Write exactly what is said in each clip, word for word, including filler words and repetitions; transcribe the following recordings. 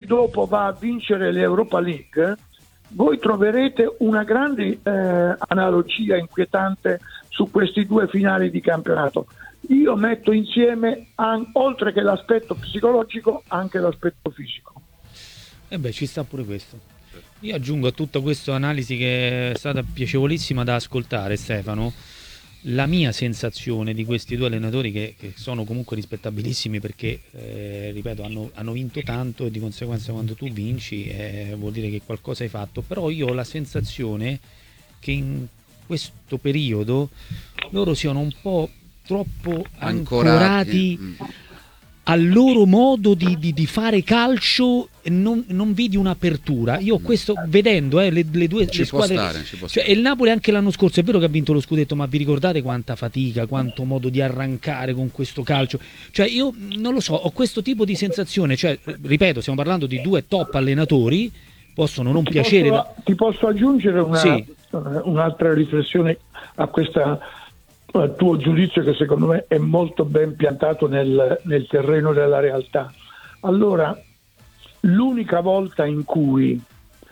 dopo va a vincere l'Europa League, voi troverete una grande eh, analogia inquietante su questi due finali di campionato. Io metto insieme, an- oltre che l'aspetto psicologico, anche l'aspetto fisico. E beh, ci sta pure questo. Io aggiungo a tutta questa analisi, che è stata piacevolissima da ascoltare, Stefano, la mia sensazione di questi due allenatori che, che sono comunque rispettabilissimi, perché eh, ripeto, hanno, hanno vinto tanto, e di conseguenza quando tu vinci eh, vuol dire che qualcosa hai fatto. Però io ho la sensazione che in questo periodo loro siano un po' troppo ancorati, ancorati al loro modo di, di, di fare calcio, e non, non vedi un'apertura. Io questo, vedendo eh, le, le due ci le squadre, può stare, ci può cioè, stare. il Napoli anche l'anno scorso è vero che ha vinto lo scudetto, ma vi ricordate quanta fatica, quanto modo di arrancare con questo calcio? Cioè io non lo so, ho questo tipo di sensazione, cioè ripeto, stiamo parlando di due top allenatori, possono non ti piacere. Posso, ti posso aggiungere una, sì. un'altra riflessione a questa, al tuo giudizio, che secondo me è molto ben piantato nel, nel terreno della realtà. Allora, l'unica volta in cui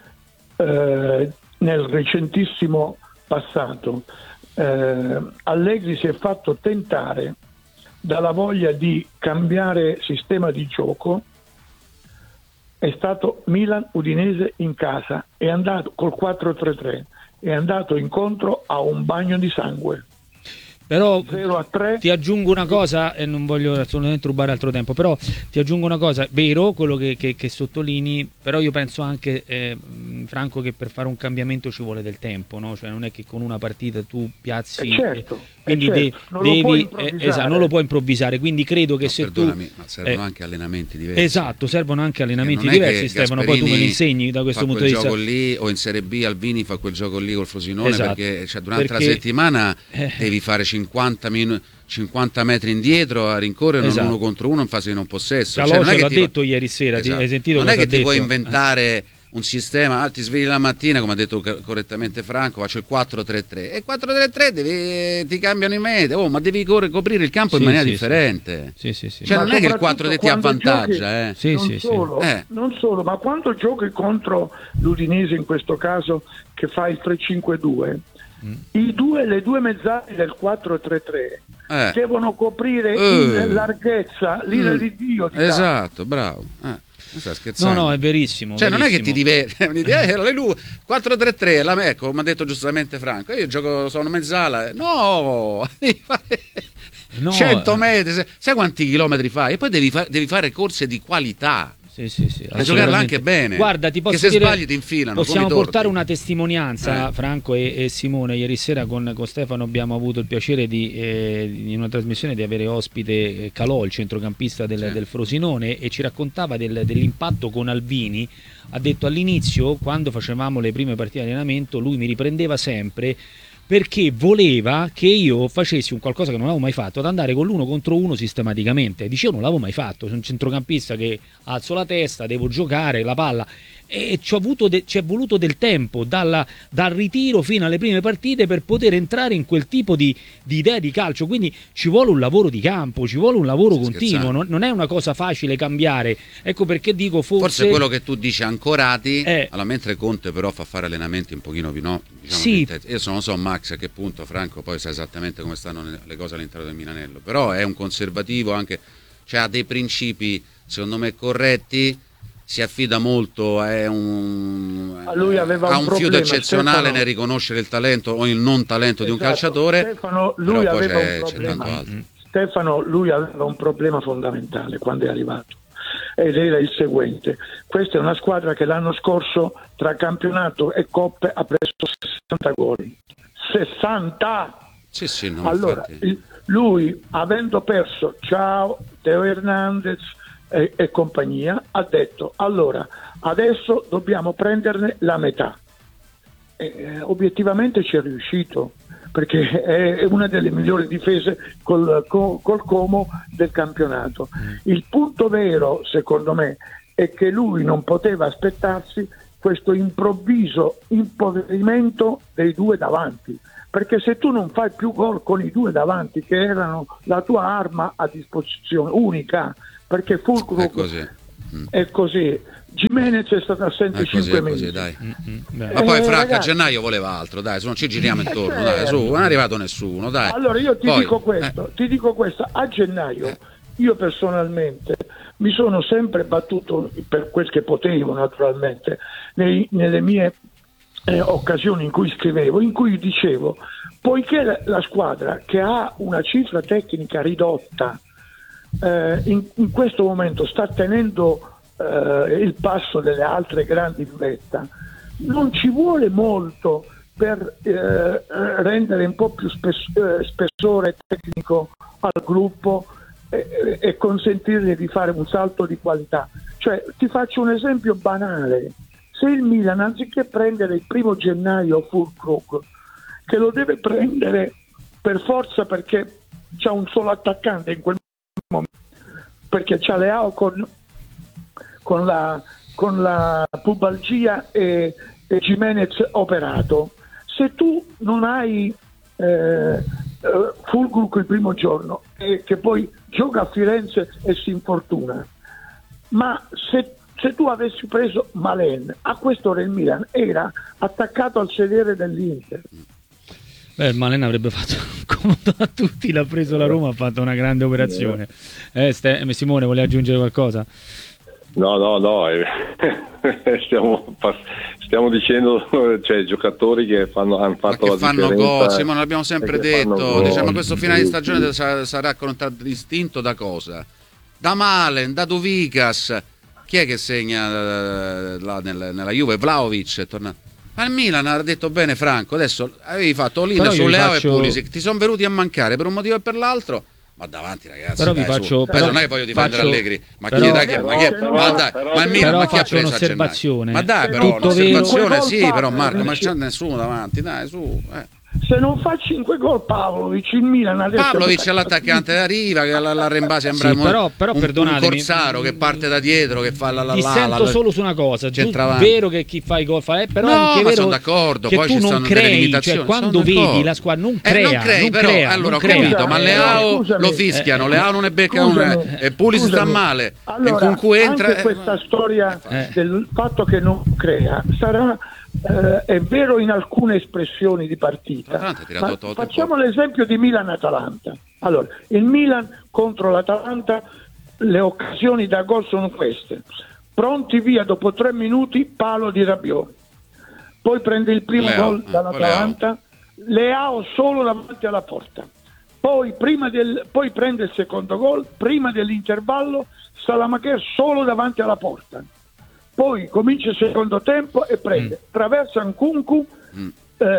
eh, nel recentissimo passato eh, Allegri si è fatto tentare dalla voglia di cambiare sistema di gioco è stato Milan-Udinese in casa, è andato col quattro tre tre, è andato incontro a un bagno di sangue. Però zero a tre. Ti aggiungo una cosa, e non voglio assolutamente rubare altro tempo, però ti aggiungo una cosa, vero quello che, che, che sottolinei, però io penso anche, eh, Franco, che per fare un cambiamento ci vuole del tempo, no? Cioè non è che con una partita tu piazzi, eh certo, eh, quindi certo. De- non devi, eh, esatto, non lo puoi improvvisare, quindi credo che no, se perdonami, tu... ma servono eh, anche allenamenti diversi. Esatto, servono anche allenamenti non è diversi, che Stefano, poi tu me lo insegni da questo fa punto di quel vista. gioco lì, o in Serie B Albini fa quel gioco lì col Frosinone, Esatto, perché cioè, durante perché, la settimana eh, devi fare cinquanta minuti, cinquanta metri indietro a rincorrere, esatto. non uno contro uno in fase di non possesso. Calò cioè, l'ha ti detto va... ieri sera, esatto. ti, hai sentito non è che ti detto? puoi inventare un sistema, ah, ti svegli la mattina, come ha detto correttamente Franco, faccio il quattro tre tre, e quattro tre tre devi, ti cambiano i metri, oh, ma devi corre, coprire il campo sì, in maniera sì, differente. Sì, sì, sì. Cioè Ma non è che il quattro tre ti avvantaggia, eh. Sì, non, sì, solo, sì. Eh. non solo, ma quando giochi contro l'Udinese, in questo caso, che fa il tre cinque due, mm. i due, le due mezzali del quattro tre tre eh. devono coprire eh. in larghezza l'ira mm. di Dio. Di esatto, bravo. Eh. No, no, è verissimo. Cioè, verissimo. non è che ti diverti, eh, quattro tre tre, la ecco, come ha detto giustamente Franco, io gioco, sono mezzala, no, devi fare no. cento metri, sai quanti chilometri fai? E poi devi, fa- devi fare corse di qualità. Sì, sì, sì, e giocarla anche bene. Guarda, ti posso che se dire, sbagli ti infilano. possiamo portare una testimonianza, eh. Franco e, e Simone. Ieri sera con, con Stefano abbiamo avuto il piacere di eh, in una trasmissione di avere ospite Calò, il centrocampista del, sì. del Frosinone, e ci raccontava del, dell'impatto con Albini. Ha detto all'inizio, quando facevamo le prime partite di allenamento, lui mi riprendeva sempre perché voleva che io facessi un qualcosa che non avevo mai fatto, ad andare con l'uno contro uno sistematicamente. Dicevo, non l'avevo mai fatto, sono un centrocampista che alzo la testa, devo giocare la palla, e ci, ho avuto de- ci è voluto del tempo dalla, dal ritiro fino alle prime partite per poter entrare in quel tipo di, di idea di calcio. Quindi ci vuole un lavoro di campo, ci vuole un lavoro Sto continuo, non, non è una cosa facile cambiare. Ecco perché dico forse... Forse quello che tu dici ancorati, eh, alla mentre Conte però fa fare allenamenti un pochino più no, diciamo sì. io non so Max a che punto, Franco poi sa esattamente come stanno le cose all'interno del Milanello, però è un conservativo anche, cioè ha dei principi secondo me corretti, si affida molto, è un, a lui aveva ha un, un problema, fiuto eccezionale Stefano, nel riconoscere il talento o il non talento esatto, di un calciatore. Stefano, lui però aveva poi c'è, un problema. c'è tanto altro. Stefano, lui aveva un problema fondamentale quando è arrivato, ed era il seguente: questa è una squadra che l'anno scorso tra campionato e coppe ha preso sessanta gol. sessanta! Sì, sì, no, allora, infatti... lui, avendo perso Ciao, Teo Hernandez e, e compagnia, ha detto allora adesso dobbiamo prenderne la metà, e, eh, obiettivamente ci è riuscito, perché è una delle migliori difese col, col, col Como del campionato. Il punto vero secondo me è che lui non poteva aspettarsi questo improvviso impoverimento dei due davanti, perché se tu non fai più gol con i due davanti, che erano la tua arma a disposizione unica, perché Fulcro è così, mm. è così, Gimenez è stato assente cinque mesi. Così, dai. Mm-hmm. Ma poi eh, Franca ragazzi, a gennaio voleva altro, dai, se non ci giriamo intorno, eh, dai, su, non è arrivato nessuno, dai. Allora io ti poi, dico questo, eh. ti dico questo, a gennaio eh. io personalmente mi sono sempre battuto per quel che potevo, naturalmente, nei, nelle mie eh, occasioni in cui scrivevo, in cui dicevo, poiché la, la squadra che ha una cifra tecnica ridotta eh, in, in questo momento sta tenendo Uh, il passo delle altre grandi in vetta, non ci vuole molto per uh, rendere un po' più spes- uh, spessore tecnico al gruppo e, e consentirgli di fare un salto di qualità. Cioè, ti faccio un esempio banale: se il Milan, anziché prendere il primo gennaio Füllkrug, che lo deve prendere per forza perché c'ha un solo attaccante in quel momento, perché c'ha Leao con con la, con la pubalgia e, e Gimenez operato, se tu non hai eh, Füllkrug il primo giorno e che poi gioca a Firenze e si infortuna, ma se, se tu avessi preso Malen, a quest'ora il Milan era attaccato al sedere dell'Inter. Beh, Malen avrebbe fatto comodo a tutti, l'ha preso la Roma, ha fatto una grande operazione. Eh, Ste- Simone, vuole aggiungere qualcosa? No, no, no, eh, stiamo, stiamo dicendo, cioè, giocatori che fanno, hanno fatto che la fanno differenza. Gol, Simone, l'abbiamo sempre detto, diciamo, questo finale di stagione sarà, sarà contraddistinto da cosa? Da Malen, da Duvikas, chi è che segna uh, là nel, nella Juve? Vlahovic è tornato. Ma il Milan ha detto bene Franco, adesso avevi fatto Olina su Leao faccio... e Pulisic, ti sono venuti a mancare per un motivo e per l'altro. Ma davanti ragazzi, però dai, vi faccio, però, non è che voglio difendere faccio, Allegri, ma però, chi dai, che, ma, chi è, però, ma, dai, però, ma il Milan però ma chi ha faccio preso un'osservazione. Ma dai, però tutto un'osservazione vero. sì, però Marco, ma c'è nessuno davanti, dai, su. Eh. Se non fa cinque gol Pavlovic, il Milan adesso Pavlovic è l'attaccante da riva che la, la remba sembra sì, un, però, però, un, un corsaro che parte da dietro, che fa la la ti la, sento la, solo su una cosa, è vero che chi fa i gol fa, eh, però no, è anche ma vero sono d'accordo, che poi tu ci non stanno crei, delle limitazioni, cioè quando vedi d'accordo. la squadra non eh, crea, non crei, non però crea, allora non ho crea. capito, ma Leao scusami, lo fischiano, eh, Leao non è becca un e Pulisic sta male, allora, e con cui entra anche questa eh, storia eh. del fatto che non crea sarà eh, è vero in alcune espressioni di partita, ma facciamo l'esempio di Milan-Atalanta. Allora, il Milan contro l'Atalanta, le occasioni da gol sono queste: pronti via dopo tre minuti, palo di Rabiot, poi prende il primo Leao, gol dall'Atalanta, Leao solo davanti alla porta, poi, prima del, poi prende il secondo gol, prima dell'intervallo Salamaker solo davanti alla porta, poi comincia il secondo tempo e prende, mm. traversa Nkunku, mm.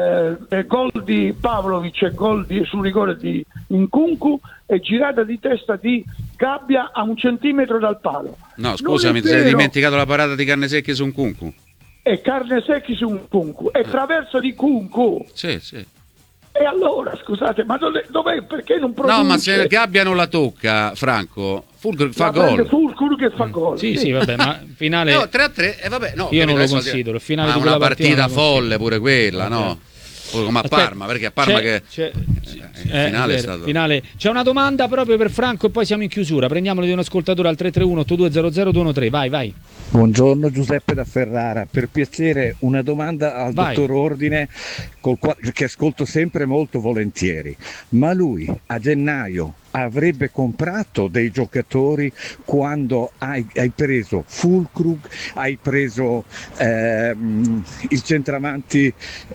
eh, gol di Pavlovic e gol di, sul rigore di Nkunku e girata di testa di Gabbia a un centimetro dal palo. No, scusami, ti sei dimenticato la parata di Carnesecchi su Nkunku. E Carnesecchi su Nkunku e traversa di Nkunku. Sì, sì. E allora, scusate, ma dove, dov'è? Perché non produce? No, ma se Gabbia non la tocca, Franco, Füllkrug fa gol. Fulcro che fa gol. Sì, sì, vabbè, ma finale no, tre a tre e eh, vabbè, no, io non lo considero, il finale ma di quella una partita, partita folle considero. Pure quella, no? Come a Aspetta, Parma, perché a Parma c'è, che c'è, il eh, finale è è stato finale. C'è una domanda proprio per Franco e poi siamo in chiusura. Prendiamolo di un ascoltatore al tre tre uno otto due zero zero due uno tre. Vai, vai. Buongiorno, Giuseppe da Ferrara. Per piacere una domanda al vai. dottor Ordine, col quale, che ascolto sempre molto volentieri. Ma lui a gennaio avrebbe comprato dei giocatori quando hai, hai preso Füllkrug, hai preso ehm, il centravanti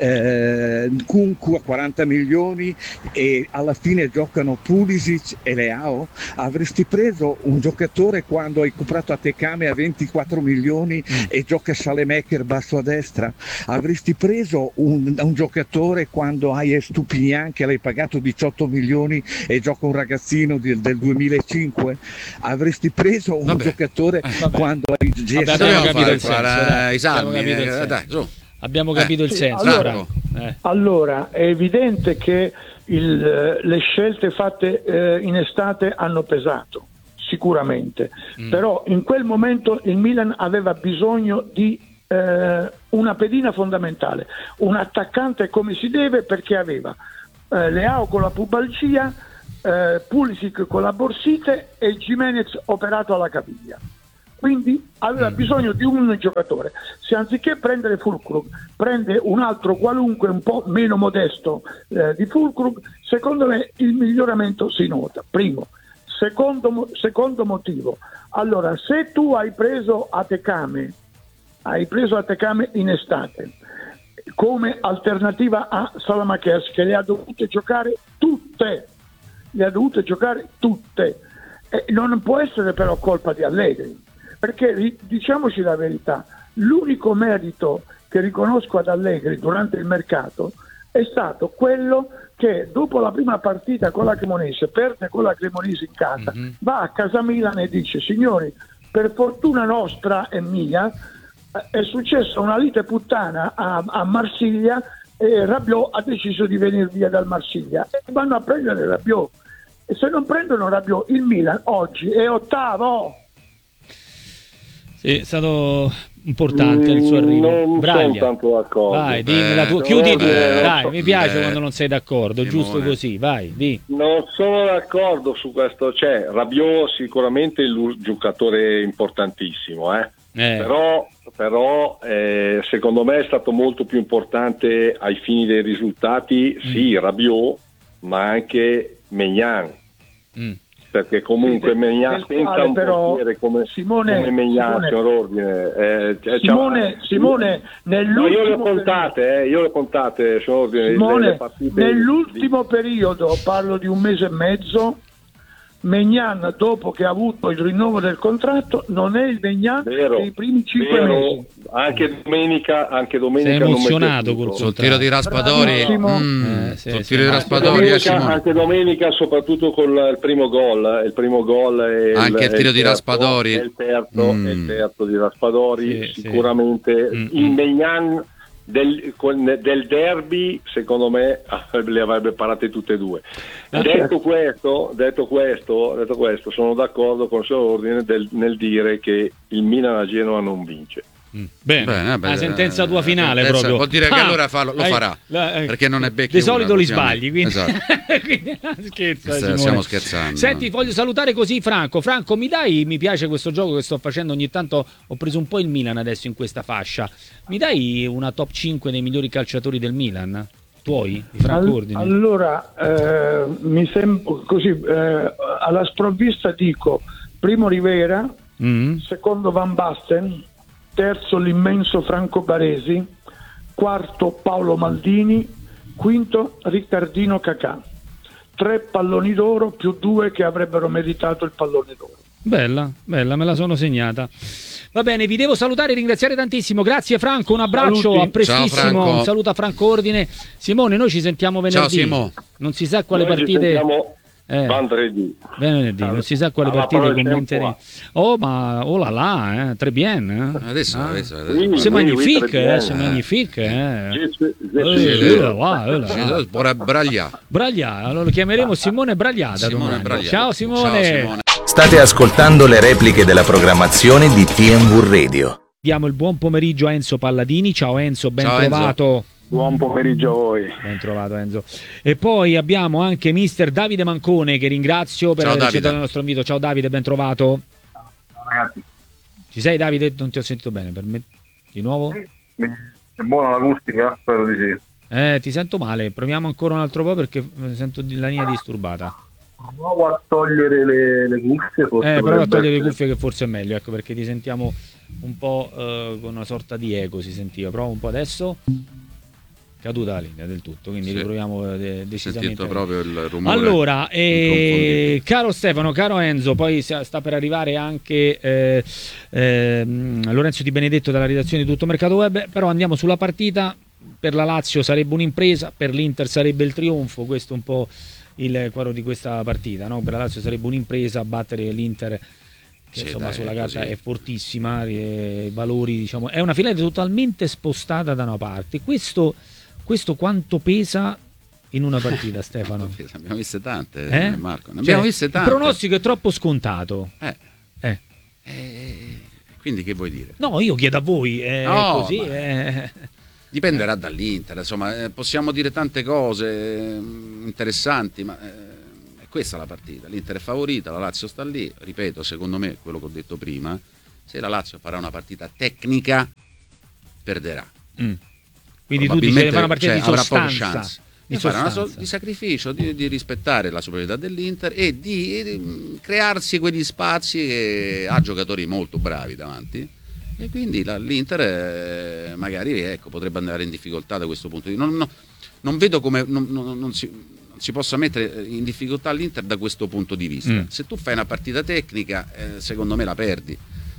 eh, Nkunku a quaranta milioni e alla fine giocano Pulisic e Leao? Avresti preso un giocatore quando hai comprato Atekame a ventiquattro milioni mm. e gioca Salemaker basso a destra? Avresti preso un, un giocatore quando hai Estupinian che l'hai pagato diciotto milioni e gioca un ragazzo del, del duemilacinque? Avresti preso un vabbè. giocatore eh, quando hai vabbè, abbiamo capito il senso, dai. i salmi, abbiamo capito il senso, dai, su. abbiamo capito eh, il senso. Allora, eh. allora è evidente che il, le scelte fatte eh, in estate hanno pesato sicuramente, mm. però in quel momento il Milan aveva bisogno di eh, una pedina fondamentale, un attaccante come si deve, perché aveva eh, Leao con la pubalgia, Uh, Pulisic con la borsite e Gimenez operato alla caviglia. quindi aveva mm. bisogno di un giocatore. Se anziché prendere Füllkrug prende un altro qualunque un po' meno modesto eh, di Füllkrug, secondo me il miglioramento si nota. Primo. Secondo, secondo motivo, allora se tu hai preso Atekame, hai preso Atekame in estate come alternativa a Salamakers, che le ha dovute giocare tutte, le ha dovute giocare tutte, e non può essere però colpa di Allegri, perché diciamoci la verità, l'unico merito che riconosco ad Allegri durante il mercato è stato quello che dopo la prima partita con la Cremonese, perde con la Cremonese in casa, mm-hmm. va a casa Milan e dice: signori, per fortuna nostra e mia è successa una lite puttana a, a Marsiglia e Rabiot ha deciso di venire via dal Marsiglia e vanno a prendere Rabiot, e se non prendono Rabiot il Milan oggi è ottavo. Sì, è stato importante il suo arrivo. Non Braglia. sono tanto d'accordo. Vai, dimmi la tua. Eh, Chiudi, eh, dai, so. mi piace eh, quando non sei d'accordo, Simone. giusto così, vai, di. Non sono d'accordo su questo, cioè Rabiot sicuramente è un giocatore importantissimo, eh. Eh. però, però eh, secondo me è stato molto più importante ai fini dei risultati, mm. sì, Rabiot, ma anche Maignan. Mm. Perché comunque sì, Maignan senza un portiere come, Simone, come Maignan, Simone, signor Ordine, eh, Simone, Simone nell'ultimo no, io le ho contate, eh, io le ho contate, signor Ordine, Simone, le partite nell'ultimo di... periodo, parlo di un mese e mezzo, Maignan, dopo che ha avuto il rinnovo del contratto, non è il Maignan vero, dei primi cinque vero. mesi. Anche domenica, anche domenica sei emozionato col sul tiro di Raspadori. Mm, eh, sì, sul sì, tiro di sì. Raspadori, anche domenica, anche domenica, soprattutto con il primo gol, il primo gol e anche il, il tiro il di terzo, Raspadori. e il terzo, mm. e il terzo di Raspadori, sì, sicuramente sì. il Maignan del, del derby secondo me le avrebbe parate tutte e due. Ah, detto, certo. questo, detto questo detto questo sono d'accordo con il signor Ordine del, nel dire che il Milan a Genova non vince. Mm. Bene, Bene, beh, la sentenza tua finale sentenza, proprio vuol dire che ah, allora fa, lo hai, farà la, eh, perché non è becchi di solito una, li possiamo... sbagli, quindi, esatto. quindi scherzo, eh, stiamo Simone. scherzando. Senti, voglio salutare così Franco. Franco, mi dai, mi piace questo gioco che sto facendo, ogni tanto ho preso un po' il Milan adesso in questa fascia, mi dai una top cinque dei migliori calciatori del Milan? Tuoi, di Franco All- Ordine? allora eh, mi sembra così, eh, alla sprovvista dico primo Rivera, mm. secondo Van Basten, terzo l'immenso Franco Baresi, quarto Paolo Maldini, quinto Riccardino Cacà. Tre palloni d'oro più due che avrebbero meritato il pallone d'oro. Bella, bella, me la sono segnata. Va bene, vi devo salutare e ringraziare tantissimo. Grazie Franco, un abbraccio, Saluti. a prestissimo. Ciao, un saluto a Franco Ordine. Simone, noi ci sentiamo venerdì. Ciao Simo. Non si sa quale Noi partite. ci sentiamo Eh, venerdì. venerdì, non si sa quale Alla partite parola del commenteremo. Oh, ma oh là là, eh, très bien. Eh. Adesso, Ah. adesso, Oui, adesso. C'est oui, magnifique, oui, très bien. eh, c'est magnifique. Eh. Je suis- je Eh, suis- eh, là, là, eh, là. Jesus, Bra- Braglia. Braglia, allora lo chiameremo Simone Bragliata Simone domani. Braglia. Ciao Simone. Ciao, Simone. State ascoltando le repliche della programmazione di T M V Radio. Diamo il buon pomeriggio a Enzo Palladini. Ciao Enzo, ben Ciao, trovato. Buon pomeriggio a voi. Ben trovato Enzo. E poi abbiamo anche mister Davide Mancone, che ringrazio per Ciao, aver Davide. accettato il nostro invito. Ciao Davide, ben trovato. Ragazzi, Ci sei Davide? Non ti ho sentito bene. Per me... Di nuovo? è buona l'acustica? Spero di sì. Eh, ti sento male. Proviamo ancora un altro po' perché sento la linea disturbata. Provo a togliere le, le cuffie. Forse Eh, prova a potrebbe togliere le essere- cuffie che forse è meglio, ecco, perché ti sentiamo un po' eh, con una sorta di eco, si sentiva. Prova un po' adesso. Caduta la linea del tutto, quindi Sì. riproviamo eh, decisamente. Sentito proprio il rumore. Allora, eh, inconfondibile. caro Stefano, caro Enzo, poi sta sta per arrivare anche eh, ehm, Lorenzo Di Benedetto dalla redazione di Tutto Mercato Web, però andiamo sulla partita. Per la Lazio sarebbe un'impresa, per l'Inter sarebbe il trionfo, questo è un po' il quadro di questa partita, no? Per la Lazio sarebbe un'impresa battere l'Inter, che Sì, insomma dai, sulla è carta così. è fortissima, i valori, diciamo, è una finale totalmente spostata da una parte. Questo, questo quanto pesa in una partita, Stefano? Abbiamo viste tante, Eh? Marco. Ne Cioè, abbiamo viste tante. il pronostico è troppo scontato. Eh, Eh. eh, quindi che vuoi dire? No, io chiedo a voi, è No, così. ma- è- Dipenderà dall'Inter, insomma, eh, possiamo dire tante cose eh, interessanti, ma eh, è questa la partita. L'Inter è favorita, la Lazio sta lì, ripeto, secondo me, quello che ho detto prima, se la Lazio farà una partita tecnica perderà. Mm. Quindi tu dici che fa una partita cioè, di sostanza, avrà poche chance di, fare una so- di sacrificio, di, di rispettare la superiorità dell'Inter e di, di crearsi quegli spazi che ha giocatori molto bravi davanti, e quindi la, l'Inter eh, magari ecco, potrebbe andare in difficoltà da questo punto di vista. Non, no, non vedo come non, non, non, si, non si possa mettere in difficoltà l'Inter da questo punto di vista. Mm. Se tu fai una partita tecnica, eh, secondo me la perdi.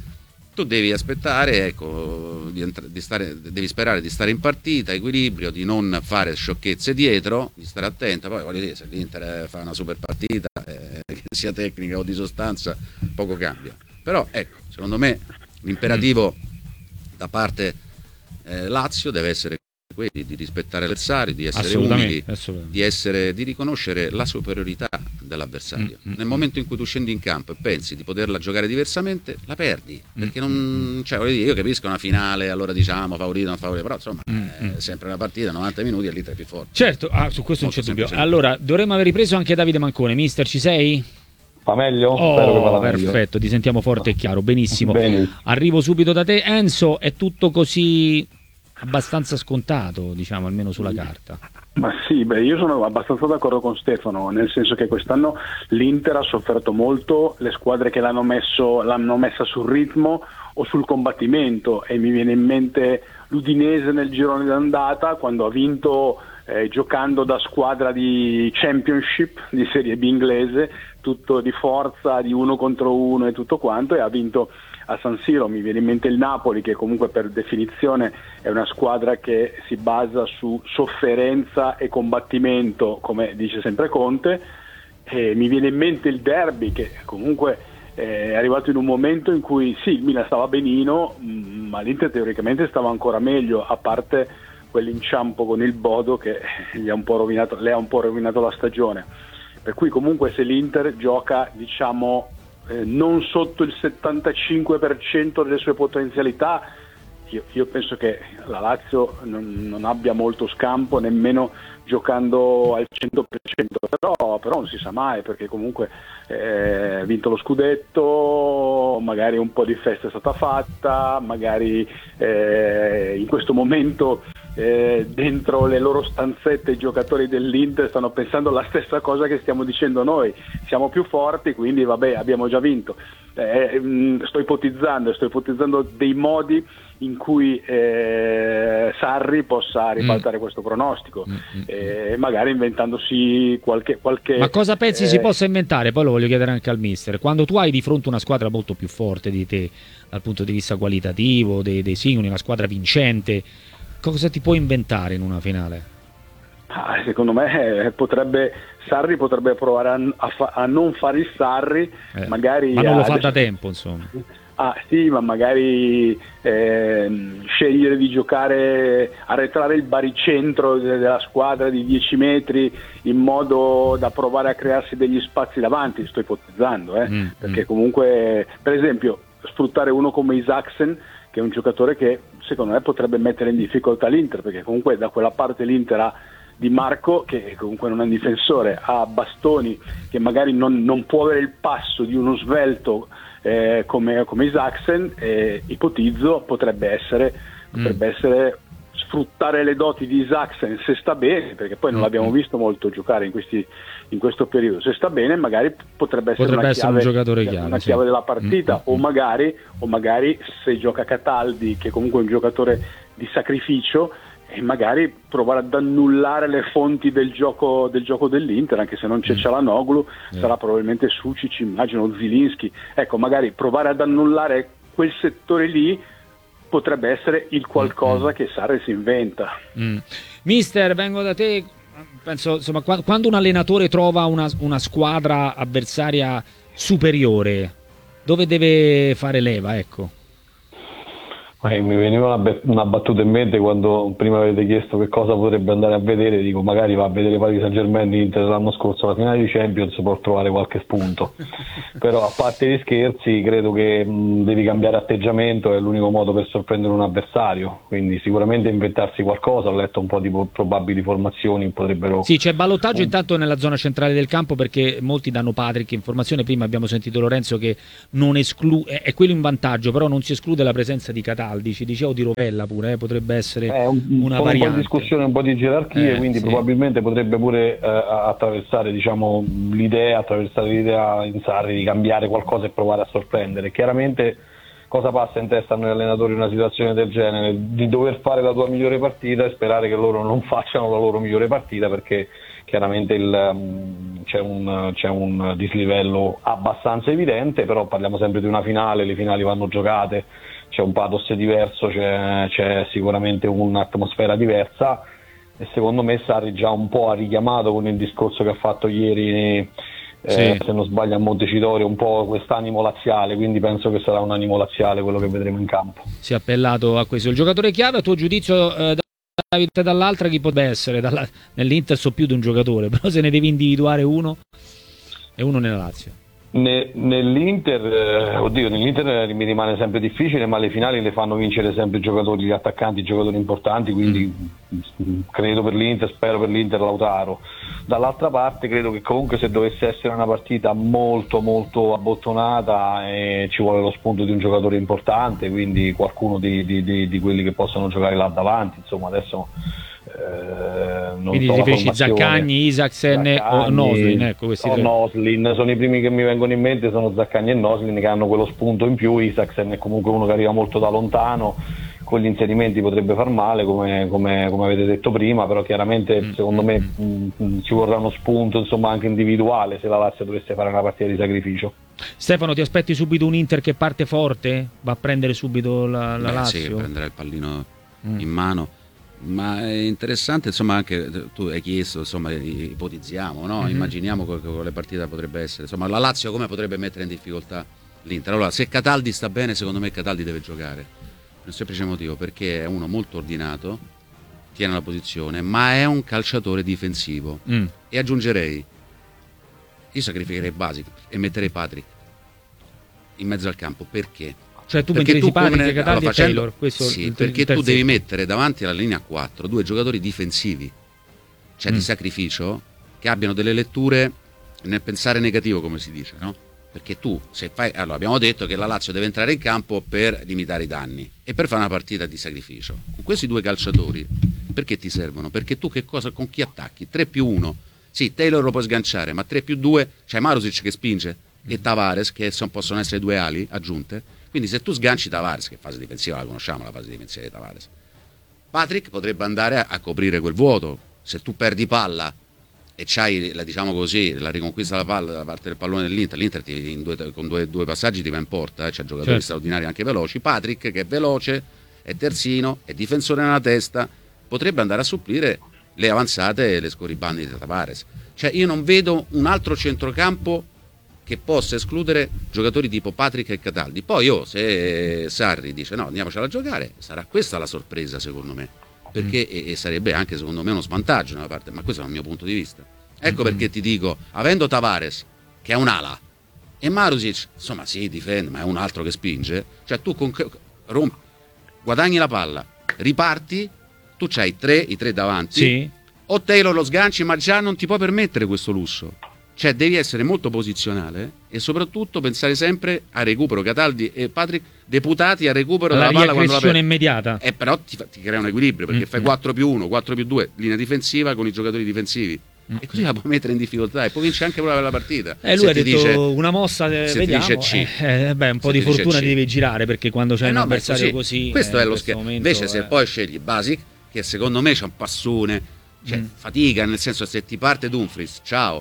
Tu devi aspettare, ecco, di, entra- di stare, devi sperare di stare in partita, equilibrio, di non fare sciocchezze dietro, di stare attento. Poi voglio dire, se l'Inter fa una super partita, eh, che sia tecnica o di sostanza, poco cambia. Però ecco, secondo me l'imperativo da parte eh, Lazio deve essere quelli di rispettare l'avversario, di essere umili, di, essere, di riconoscere la superiorità dell'avversario. Mm-hmm. Nel momento in cui tu scendi in campo e pensi di poterla giocare diversamente, la perdi, perché non, cioè, voglio dire, io capisco una finale, allora diciamo favorito, non favorito, però insomma mm-hmm. è sempre una partita, novanta minuti e l'Inter è più forte. Certo, ah, su questo molto non c'è dubbio. Allora, dovremmo aver ripreso anche Davide Mancone. Mister, ci sei? Va meglio? Oh, Spero che vada meglio. Perfetto, ti sentiamo forte e chiaro, benissimo. Bene. Arrivo subito da te. Enzo, è tutto così abbastanza scontato, diciamo, almeno sulla carta? Ma sì, beh, io sono abbastanza d'accordo con Stefano, nel senso che quest'anno l'Inter ha sofferto molto le squadre che l'hanno messo, l'hanno messa sul ritmo o sul combattimento, e mi viene in mente l'Udinese nel girone d'andata quando ha vinto eh, giocando da squadra di Championship, di Serie B inglese, tutto di forza, di uno contro uno e tutto quanto, e ha vinto a San Siro. Mi viene in mente il Napoli, che comunque per definizione è una squadra che si basa su sofferenza e combattimento, come dice sempre Conte, e mi viene in mente il derby, che comunque è arrivato in un momento in cui sì, il Milan stava benino, ma l'Inter teoricamente stava ancora meglio, a parte quell'inciampo con il Bodo che gli ha un po' rovinato, le ha un po' rovinato la stagione. Per cui comunque se l'Inter gioca, diciamo, Eh, non sotto il settantacinque per cento delle sue potenzialità, io, io penso che la Lazio non, non abbia molto scampo nemmeno giocando al cento per cento, però, però non si sa mai, perché comunque eh, ha vinto lo scudetto, magari un po' di festa è stata fatta, magari eh, in questo momento eh, dentro le loro stanzette i giocatori dell'Inter stanno pensando la stessa cosa che stiamo dicendo noi: siamo più forti, quindi vabbè, abbiamo già vinto. Eh, mh, sto ipotizzando sto ipotizzando dei modi in cui eh, Sarri possa ribaltare mm. questo pronostico, mm. eh, magari inventandosi qualche, qualche ma cosa pensi eh... si possa inventare? Poi lo voglio chiedere anche al mister. Quando tu hai di fronte una squadra molto più forte di te dal punto di vista qualitativo, dei, dei singoli, una squadra vincente, cosa ti puoi inventare in una finale? Ah, secondo me eh, potrebbe Sarri potrebbe provare a, a, fa, a non fare il Sarri, eh, magari ma non lo a, fa da tempo, insomma. Ah sì, ma magari eh, scegliere di giocare, arretrare il baricentro della squadra di dieci metri in modo da provare a crearsi degli spazi davanti, sto ipotizzando, eh, mm, perché mm. comunque, per esempio, sfruttare uno come Isaacsen, che è un giocatore che secondo me potrebbe mettere in difficoltà l'Inter, perché comunque da quella parte l'Inter ha Di Marco, che comunque non è un difensore, ha Bastoni, che magari non, non può avere il passo di uno svelto eh, come, come Isaacsen, e ipotizzo potrebbe essere, potrebbe mm. essere sfruttare le doti di Isaacsen se sta bene, perché poi non l'abbiamo visto molto giocare in, questi, in questo periodo. Se sta bene magari potrebbe essere, potrebbe una, essere chiave, un giocatore chiave, una sì. chiave della partita, mm-hmm. o, magari, o magari se gioca Cataldi, che comunque è un giocatore di sacrificio, e magari provare ad annullare le fonti del gioco del gioco dell'Inter, anche se non c'è mm. Çalhanoğlu, yeah. sarà probabilmente Sucic, immagino Zilinski, ecco, magari provare ad annullare quel settore lì potrebbe essere il qualcosa mm. che Sarri si inventa. mm. Mister, vengo da te. Penso, insomma, quando un allenatore trova una, una squadra avversaria superiore, dove deve fare leva, ecco? Eh, mi veniva una, una battuta in mente quando prima avete chiesto che cosa potrebbe andare a vedere, dico magari va a vedere Paris Saint-Germain Inter l'anno scorso alla finale di Champions, può trovare qualche spunto. Però a parte gli scherzi credo che mh, devi cambiare atteggiamento, è l'unico modo per sorprendere un avversario, quindi sicuramente inventarsi qualcosa. Ho letto un po' di po- probabili formazioni, potrebbero... Sì, c'è ballottaggio intanto nella zona centrale del campo, perché molti danno Patrick in formazione. Prima abbiamo sentito Lorenzo che non esclude, è, è quello in vantaggio, però non si esclude la presenza di Cataldi. Ci dicevo di Rovella pure, eh, potrebbe essere eh, un, una un variante. Un po' di discussione, un po' di gerarchie, eh, quindi sì. probabilmente potrebbe pure eh, attraversare diciamo, l'idea, attraversare l'idea in Sarri di cambiare qualcosa e provare a sorprendere. Chiaramente cosa passa in testa a noi allenatori in una situazione del genere? Di dover fare la tua migliore partita e sperare che loro non facciano la loro migliore partita, perché chiaramente il, um, c'è, un, c'è un dislivello abbastanza evidente, però parliamo sempre di una finale, le finali vanno giocate, c'è un pathos diverso, c'è, c'è sicuramente un'atmosfera diversa e secondo me Sarri già un po' ha richiamato con il discorso che ha fatto ieri, eh, sì. se non sbaglio a Montecitorio, un po' quest'animo laziale, quindi penso che sarà un animo laziale quello che vedremo in campo. Si è appellato a questo. Il giocatore chiave, a tuo giudizio, eh, da dall'altra chi potrebbe essere? Dalla... Nell'Inter so più di un giocatore, però se ne devi individuare uno, e uno nella Lazio. Ne, nell'Inter, eh, oddio, nell'Inter mi rimane sempre difficile, ma le finali le fanno vincere sempre i giocatori, gli attaccanti, i giocatori importanti, quindi mm. credo per l'Inter, spero per l'Inter Lautaro. Dall'altra parte credo che comunque se dovesse essere una partita molto molto abbottonata eh, ci vuole lo spunto di un giocatore importante, quindi qualcuno di, di, di, di quelli che possono giocare là davanti, insomma adesso Eh, non quindi so riferisci Zaccagni, Isaksen o Noslin, ecco, questi o tre. Noslin sono i primi che mi vengono in mente, sono Zaccagni e Noslin che hanno quello spunto in più. Isaksen è comunque uno che arriva molto da lontano, con gli inserimenti potrebbe far male come, come, come avete detto prima, però chiaramente mm. secondo me mh, mh, ci vorrà uno spunto insomma anche individuale se la Lazio dovesse fare una partita di sacrificio. Stefano, ti aspetti subito un Inter che parte forte? Va a prendere subito la, la Beh, Lazio? Sì, prenderà il pallino mm. in mano. Ma è interessante, insomma, anche tu hai chiesto, insomma, ipotizziamo, no? Mm-hmm. Immaginiamo che quale partita potrebbe essere. Insomma, la Lazio come potrebbe mettere in difficoltà l'Inter? Allora, se Cataldi sta bene, secondo me Cataldi deve giocare. Per un semplice motivo, perché è uno molto ordinato, tiene la posizione, ma è un calciatore difensivo. Mm. E aggiungerei, io sacrificherei Basic e metterei Patrick in mezzo al campo. Perché? Cioè tu metteresti Patrick, ne... Cataldi allora, facendo... e Taylor, questo sì, il, perché il tu devi mettere davanti alla linea quattro due giocatori difensivi, cioè mm. di sacrificio, che abbiano delle letture nel pensare negativo, come si dice, no? Perché tu, se fai, allora abbiamo detto che la Lazio deve entrare in campo per limitare i danni e per fare una partita di sacrificio. Con questi due calciatori, perché ti servono? Perché tu che cosa, con chi attacchi? tre più uno, sì, Taylor lo puoi sganciare, ma tre più due, c'è Marusic che spinge mm. e Tavares, che son, possono essere due ali aggiunte. Quindi se tu sganci Tavares, che fase difensiva la conosciamo, la fase difensiva di Tavares, Patrick potrebbe andare a, a coprire quel vuoto. Se tu perdi palla e c'hai, la, diciamo così, la riconquista della palla da parte del pallone dell'Inter, l'Inter ti, in due, con due, due passaggi ti va in porta, eh, c'ha giocatori certo. straordinari anche veloci. Patrick, che è veloce, è terzino, è difensore nella testa, potrebbe andare a supplire le avanzate e le scorribande di Tavares. Cioè io non vedo un altro centrocampo che possa escludere giocatori tipo Patrick e Cataldi. Poi io, se Sarri dice no, andiamocela a giocare, sarà questa la sorpresa secondo me, perché mm. e, e sarebbe anche secondo me uno svantaggio da una parte, ma questo è il mio punto di vista. Ecco mm-hmm. perché ti dico, avendo Tavares che è un'ala e Marusic, insomma sì, difende, ma è un altro che spinge, cioè tu con, rompi, guadagni la palla, riparti, tu c'hai tre, i tre davanti, sì. o Taylor lo sganci, ma già non ti puoi permettere questo lusso. Cioè devi essere molto posizionale e soprattutto pensare sempre al recupero. Cataldi e Patrick deputati al recupero alla della palla quando la per... immediata. Eh, però ti, ti crea un equilibrio perché mm-hmm. fai quattro più uno, quattro più due, linea difensiva con i giocatori difensivi. Mm-hmm. E così la puoi mettere in difficoltà e poi vince anche proprio la partita. Eh, lui se ha detto dice, una mossa, eh, vediamo. C, eh, eh, beh, un po' di fortuna ti devi girare perché quando c'è eh un no, avversario così. Questo eh, è lo scherzo. Invece, se eh... poi scegli Basic, che secondo me c'è un passone, cioè mm. fatica, nel senso se ti parte Dumfries, ciao.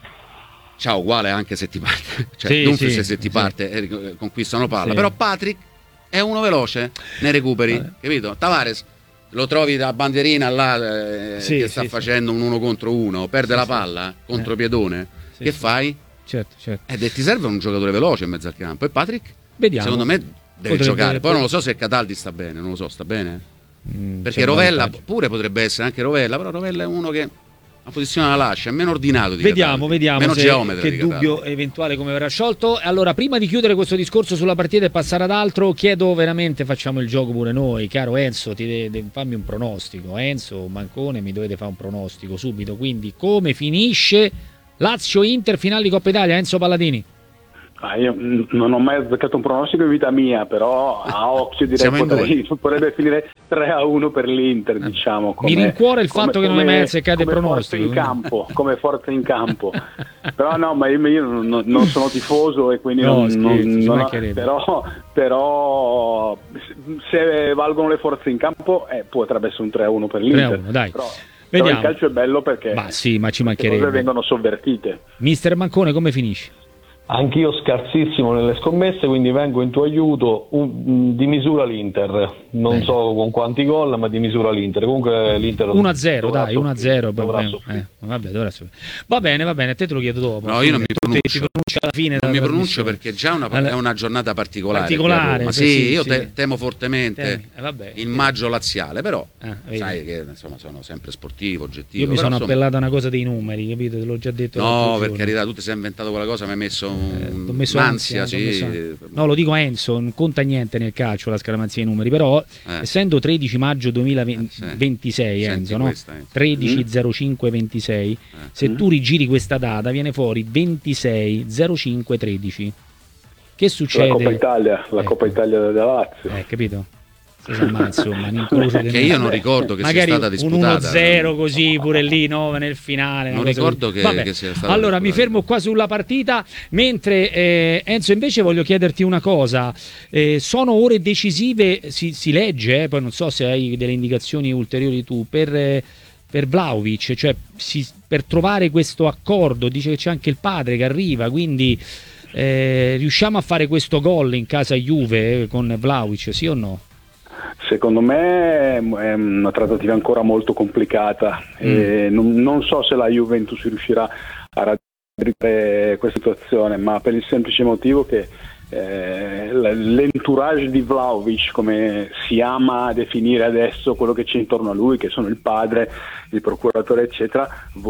Ciao, uguale anche se ti parte, cioè sì, Dumfries sì, se ti sì. parte eh, conquistano palla, sì. però Patrick è uno veloce nei recuperi, Vabbè. capito? Tavares lo trovi da bandierina là eh, sì, che sta sì, facendo sì. un uno contro uno, perde sì, la palla sì. contropiedone, sì, che sì. fai? Certo, certo. Ed ti serve un giocatore veloce in mezzo al campo e Patrick, Vediamo. secondo me deve potrebbe, giocare. Poi non lo so se Cataldi sta bene, non lo so, sta bene? Mm, perché Rovella pure potrebbe essere anche Rovella, però Rovella è uno che la posizione la lascia, è meno ordinato di Vediamo, Cataldi, vediamo meno se, geometra che di dubbio Cataldi. eventuale come verrà sciolto. Allora, prima di chiudere questo discorso sulla partita e passare ad altro, chiedo veramente, facciamo il gioco pure noi, caro Enzo, ti de- de- fammi un pronostico. Enzo, Mancone, mi dovete fare un pronostico subito. Quindi, come finisce Lazio-Inter finale di Coppa Italia? Enzo Palladini. Ah, io non ho mai azzeccato un pronostico in vita mia, però a occhio direi potrei, potrebbe finire tre a uno per l'Inter, diciamo. Come, Mi rincuora il fatto come, che non hai mai azzeccato il pronostico. Forza in campo, come forza in campo. Però no, ma io, io non, non sono tifoso e quindi no, non, scherzo, non, non ho, però, però se valgono le forze in campo eh, potrebbe essere un tre a uno per l'Inter. tre a uno, dai. Però, Vediamo. però il calcio è bello perché ma sì, ma ci le cose vengono sovvertite. Mister Mancone, come finisce? Anch'io scarsissimo nelle scommesse, quindi vengo in tuo aiuto. Un, di misura l'Inter, non Beh. so con quanti gol, ma di misura l'Inter. Comunque l'Inter uno a zero, dai, uno a zero. Eh, vabbè, va bene, va bene, a te te lo chiedo dopo. No, io non mi pronuncio. Ti pronunci alla fine non mi pronuncio perché già una, è una giornata particolare. particolare ma sì, sì, io te, temo fortemente eh, vabbè, il maggio laziale, però eh, sai che insomma sono sempre sportivo, oggettivo. Io mi però, sono insomma, appellato a una cosa dei numeri, capito? Te l'ho già detto. No, per carità, tu ti sei inventato quella cosa, mi hai messo un, eh, messo un'ansia, ansia, sì. messo... No, lo dico a Enzo, non conta niente nel calcio la scaramanzia dei numeri, però eh. essendo tredici maggio duemilaventisei, eh, sì. Enzo, no? Questa, eh. tredici zero cinque ventisei, eh. se mm. tu rigiri questa data viene fuori ventisei zero cinque tredici. Che succede? La Coppa Italia, la eh. Coppa Italia della Lazio. Eh, capito? Insomma, insomma, che io non ricordo che magari sia stata disputata un uno zero così pure lì no, nel finale non ricordo che, che sia stata allora disputata. Mi fermo qua sulla partita mentre eh, Enzo invece voglio chiederti una cosa, eh, sono ore decisive, si, si legge eh, poi non so se hai delle indicazioni ulteriori tu per, eh, per Vlahovic, cioè si, per trovare questo accordo, dice che c'è anche il padre che arriva, quindi eh, riusciamo a fare questo gol in casa Juve eh, con Vlahovic, sì o no? Secondo me è una trattativa ancora molto complicata mm. e non, non so se la Juventus riuscirà a raggiungere questa situazione, ma per il semplice motivo che eh, l'entourage di Vlahovic, come si ama definire adesso quello che c'è intorno a lui, che sono il padre, il procuratore eccetera,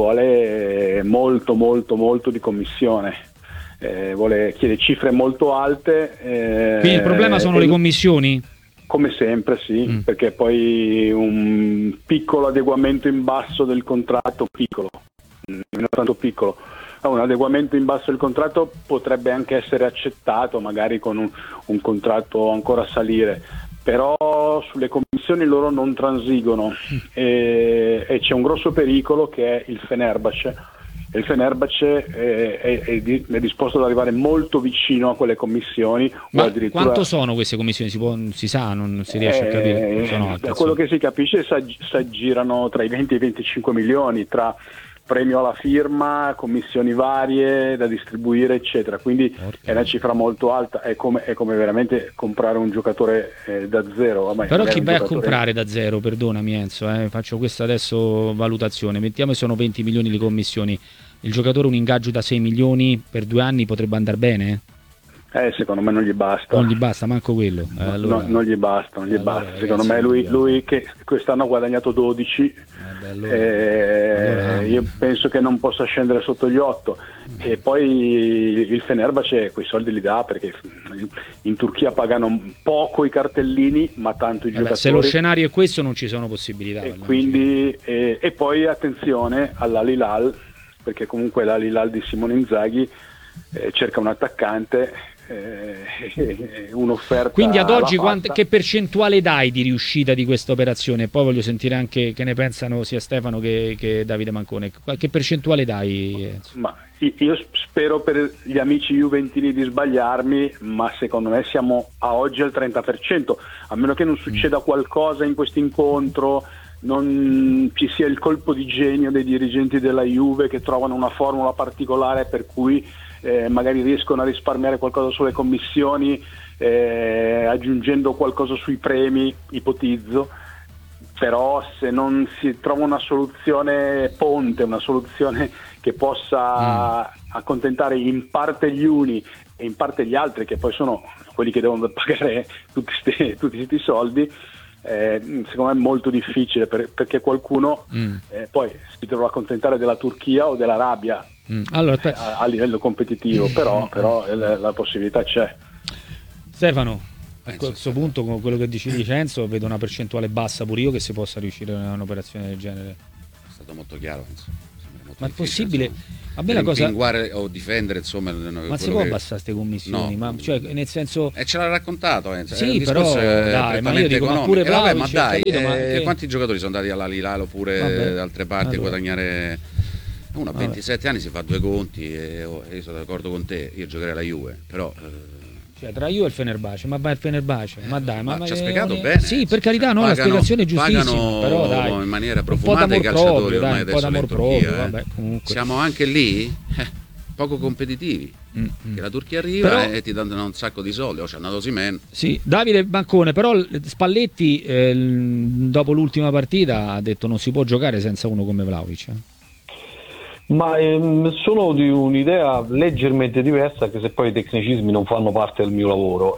vuole molto molto molto di commissione. Eh, vuole chiede cifre molto alte. Eh, Quindi il problema sono le commissioni? Come sempre sì, mm. perché poi un piccolo adeguamento in basso del contratto, piccolo, non tanto piccolo, un adeguamento in basso del contratto potrebbe anche essere accettato magari con un, un contratto ancora a salire, però sulle commissioni loro non transigono mm. e, e c'è un grosso pericolo che è il Fenerbahce. Il Fenerbahce è, è, è disposto ad arrivare molto vicino a quelle commissioni. Ma o addirittura... quanto sono queste commissioni? Si, può, si sa, non si riesce eh, a capire. Sono da quello che si capisce si aggirano tra i venti e i venticinque milioni, tra premio alla firma, commissioni varie da distribuire eccetera, quindi Porca. È una cifra molto alta, è come, è come veramente comprare un giocatore eh, da zero. Ormai però chi vai giocatore... a comprare da zero, perdonami Enzo, eh, faccio questa adesso valutazione, mettiamo che sono venti milioni di commissioni, il giocatore un ingaggio da sei milioni per due anni potrebbe andare bene? Eh, secondo me non gli basta. Non gli basta, manco quello. Eh, allora... no, non gli basta, non gli allora, basta. Secondo ragazzi, me lui, lui che quest'anno ha guadagnato dodici, eh beh, allora... Eh, allora... io penso che non possa scendere sotto gli otto. E poi il Fenerbahce quei soldi li dà perché in Turchia pagano poco i cartellini, ma tanto i eh giocatori. Beh, se lo scenario è questo non ci sono possibilità. E, quindi, e, e poi attenzione all'Al Hilal, perché comunque l'Al Hilal di Simone Inzaghi eh, cerca un attaccante. Eh, un'offerta. Quindi ad oggi quant- che percentuale dai di riuscita di questa operazione? Poi voglio sentire anche che ne pensano sia Stefano che, che Davide Mancone. Che percentuale dai? Ma io spero per gli amici juventini di sbagliarmi, ma secondo me siamo a oggi al trenta per cento, a meno che non succeda qualcosa in questo incontro, non ci sia il colpo di genio dei dirigenti della Juve che trovano una formula particolare per cui Eh, magari riescono a risparmiare qualcosa sulle commissioni eh, aggiungendo qualcosa sui premi, ipotizzo, però se non si trova una soluzione ponte, una soluzione che possa mm. accontentare in parte gli uni e in parte gli altri che poi sono quelli che devono pagare tutti questi tutti questi soldi, eh, secondo me è molto difficile per, perché qualcuno mm. eh, poi si dovrà accontentare della Turchia o dell'Arabia mm. allora, eh, a, a livello competitivo, però, però la, la possibilità c'è. Stefano, a questo punto con quello che dici Vincenzo vedo una percentuale bassa pure io che si possa riuscire a un'operazione del genere. È stato molto chiaro, penso. Molto ma è possibile? Insomma, a me la cosa o difendere, insomma, ma si può che... abbassare queste commissioni? No. Ma cioè, nel senso, e eh, ce l'ha raccontato, eh. Sì, però dai, ma io dico, ma pure Vlahovic, eh, vabbè, ma dai, capito, eh, ma che... quanti giocatori sono andati alla Hilal oppure vabbè, da altre parti allora. a guadagnare? Uno a ventisette anni si fa due conti e oh, io sono d'accordo con te, io giocherei alla Juve, però eh... cioè, tra io e il Fenerbahce, ma va il Fenerbahce, ma dai, ma, ma ci ha eh, spiegato eh, bene. Sì, per carità, cioè, no, pagano, la spiegazione è giustissima, pagano però dai, in maniera profumata i calciatori ormai adesso in Turchia, vabbè, comunque. Siamo anche lì eh, poco competitivi. Mm-hmm. Che la Turchia arriva però, e ti danno un sacco di soldi, o c'è andato Osimhen. Sì, Davide Bancone, però Spalletti eh, dopo l'ultima partita ha detto non si può giocare senza uno come Vlahovic. Eh. Ma ehm, sono di un'idea leggermente diversa, anche se poi i tecnicismi non fanno parte del mio lavoro.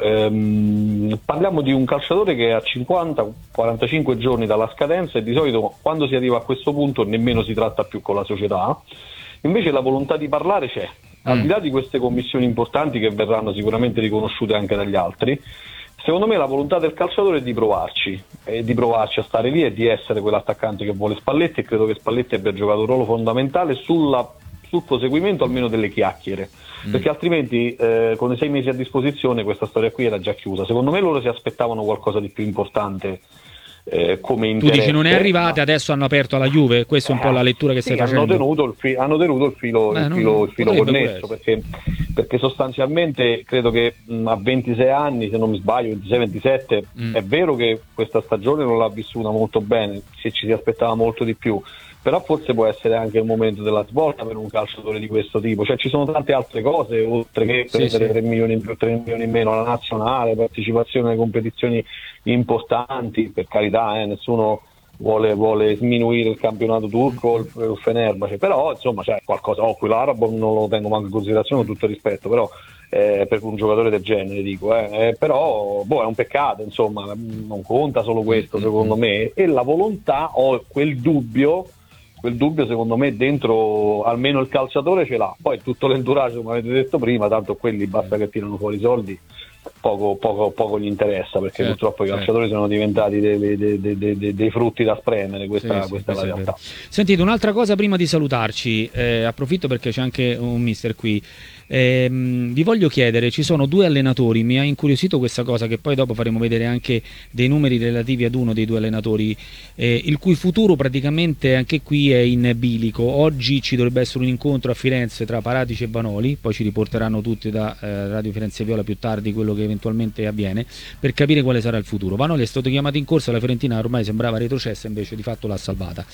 Ehm, parliamo di un calciatore che ha cinquanta quarantacinque giorni dalla scadenza e di solito quando si arriva a questo punto nemmeno si tratta più con la società. Invece la volontà di parlare c'è, al di là di queste commissioni importanti che verranno sicuramente riconosciute anche dagli altri. Secondo me la volontà del calciatore è di provarci, e di provarci a stare lì e di essere quell'attaccante che vuole Spalletti, e credo che Spalletti abbia giocato un ruolo fondamentale sulla, sul proseguimento almeno delle chiacchiere, mm. perché altrimenti eh, con i sei mesi a disposizione questa storia qui era già chiusa. Secondo me loro si aspettavano qualcosa di più importante eh, come interesse. Tu dici non è arrivata, adesso hanno aperto alla Juve, questa è un po' la lettura che sì, stai hanno facendo. Tenuto il fi- hanno tenuto il filo, Beh, il filo, il filo connesso, perché, perché sostanzialmente credo che mh, a ventisei anni, se non mi sbaglio, ventisei ventisette, mm. è vero che questa stagione non l'ha vissuta molto bene, se ci si aspettava molto di più, però forse può essere anche il momento della svolta per un calciatore di questo tipo. Cioè ci sono tante altre cose, oltre che prendere sì, sì. tre milioni in più, tre milioni in meno alla nazionale, partecipazione alle competizioni importanti, per carità, eh, nessuno vuole, vuole sminuire il campionato turco o il, il Fenerbahce, però insomma c'è qualcosa, oh, quello arabo non lo tengo manco in considerazione, con tutto il rispetto, però eh, per un giocatore del genere dico, eh, eh, però boh, è un peccato, insomma, non conta solo questo secondo me, e la volontà o quel dubbio quel dubbio secondo me dentro almeno il calciatore ce l'ha, poi tutto l'entourage come avete detto prima, tanto quelli basta che tirano fuori i soldi, poco, poco, poco gli interessa, perché certo, purtroppo certo. i calciatori sono diventati dei, dei, dei, dei, dei frutti da spremere, questa, sì, questa sì, è la realtà. Sentite, un'altra cosa prima di salutarci, eh, approfitto perché c'è anche un mister qui. Eh, vi voglio chiedere, ci sono due allenatori, mi ha incuriosito questa cosa, che poi dopo faremo vedere anche dei numeri relativi ad uno dei due allenatori, eh, il cui futuro praticamente anche qui è in bilico. Oggi ci dovrebbe essere un incontro a Firenze tra Paratici e Vanoli, poi ci riporteranno tutti da eh, Radio Firenze Viola più tardi quello che eventualmente avviene, per capire quale sarà il futuro. Vanoli è stato chiamato in corsa, la Fiorentina ormai sembrava retrocessa, invece di fatto l'ha salvata.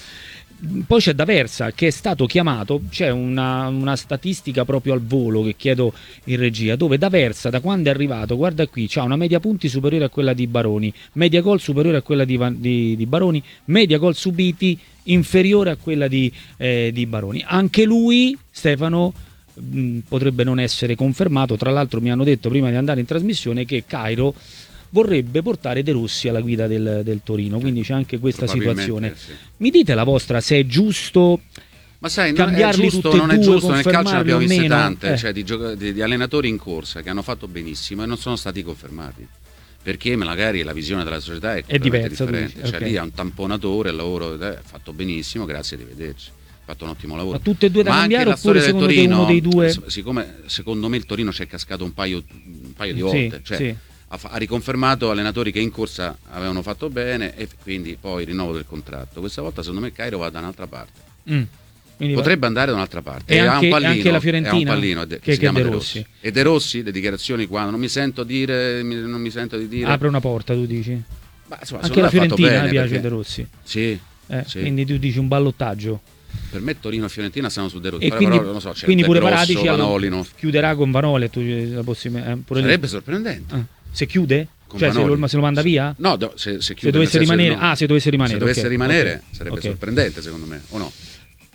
Poi c'è D'Aversa che è stato chiamato, c'è una, una statistica proprio al volo che chiedo in regia, dove D'Aversa da quando è arrivato, guarda qui, c'ha una media punti superiore a quella di Baroni, media gol superiore a quella di, di, di Baroni, media gol subiti inferiore a quella di, eh, di Baroni. Anche lui, Stefano, mh, potrebbe non essere confermato. Tra l'altro mi hanno detto prima di andare in trasmissione che Cairo vorrebbe portare De Rossi alla guida del, del Torino, quindi c'è anche questa situazione. Sì. Mi dite la vostra, se è giusto? Ma sai, no, è giusto, non è giusto, nel calcio ne abbiamo viste tante, eh. cioè di, di, di allenatori in corsa che hanno fatto benissimo e non sono stati confermati, perché magari la visione della società è, è diversa, differente, dici, cioè okay. lì è un tamponatore, il lavoro è fatto benissimo, grazie, arrivederci. Fatto un ottimo lavoro. Ma tutte e due da Ma cambiare anche oppure secondo Torino, te uno dei due? Siccome secondo me il Torino ci è cascato un paio, un paio di volte, sì, cioè, sì. ha, ha riconfermato allenatori che in corsa avevano fatto bene e quindi poi rinnovo del contratto. Questa volta secondo me Cairo va da un'altra parte. Mm. Potrebbe va... andare da un'altra parte. E, e anche, ha un pallino, anche la Fiorentina, è un pallino de, che, che si chiama De Rossi. Rossi. E De Rossi, le dichiarazioni quando non mi sento dire, non mi sento di dire. Apre una porta, tu dici. Ma, insomma, anche la Fiorentina piace perché... De Rossi. Sì, eh, sì. Quindi tu dici un ballottaggio. Per me Torino e Fiorentina stanno su De Rossi. E però, quindi, però, non so, c'è quindi pure Grosso, Paratici Vanoli, no? chiuderà con Vanoli. Tu, la possib- eh, pure Sarebbe lì. sorprendente. Ah. Se chiude? Con cioè se lo, se lo manda via? No, no se, se, chiude, se dovesse rimanere, no. ah, se dovesse rimanere, se dovesse okay. rimanere okay. sarebbe okay. sorprendente secondo me, o no?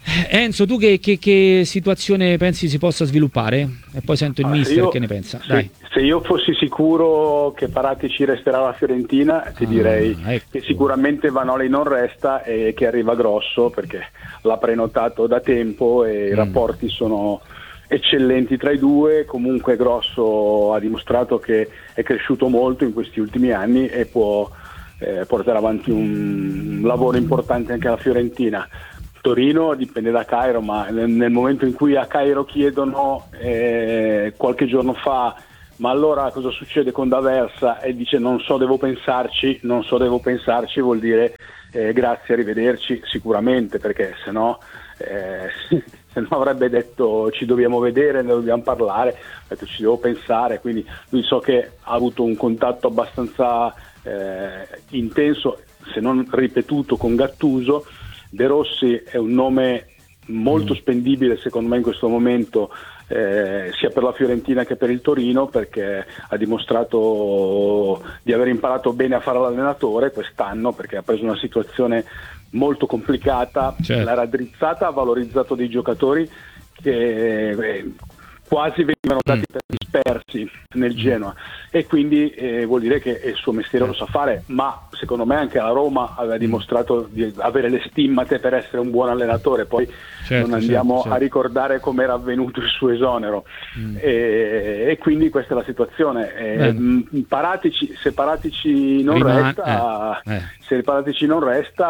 Enzo, tu che, che, che situazione pensi si possa sviluppare? E poi sento il ah, mister io, che ne pensa. Se, Dai. se io fossi sicuro che Paratici resterà alla Fiorentina, ti ah, direi ecco. che sicuramente Vanoli non resta e che arriva Grosso, perché l'ha prenotato da tempo e mm. i rapporti sono eccellenti tra i due. Comunque Grosso ha dimostrato che è cresciuto molto in questi ultimi anni e può eh, portare avanti un lavoro importante anche alla Fiorentina. Torino dipende da Cairo, ma nel, nel momento in cui a Cairo chiedono eh, qualche giorno fa ma allora cosa succede con D'Aversa, e dice non so, devo pensarci, non so, devo pensarci, vuol dire eh, grazie, arrivederci, sicuramente, perché se no eh, se no avrebbe detto ci dobbiamo vedere, ne dobbiamo parlare, ha detto ci devo pensare. Quindi lui so che ha avuto un contatto abbastanza eh, intenso, se non ripetuto, con Gattuso. De Rossi è un nome molto spendibile secondo me in questo momento, eh, sia per la Fiorentina che per il Torino, perché ha dimostrato di aver imparato bene a fare l'allenatore quest'anno, perché ha preso una situazione molto complicata, certo. l'ha raddrizzata, ha valorizzato dei giocatori che eh, quasi venivano dati per dispersi nel Genoa, e quindi eh, vuol dire che il suo mestiere lo sa fare, ma secondo me anche la Roma aveva dimostrato di avere le stimmate per essere un buon allenatore. Poi certo, non andiamo certo, certo. a ricordare come era avvenuto il suo esonero mm. e, e quindi questa è la situazione. E, Paratici, se Paratici non Rimane, resta eh, eh. se Paratici non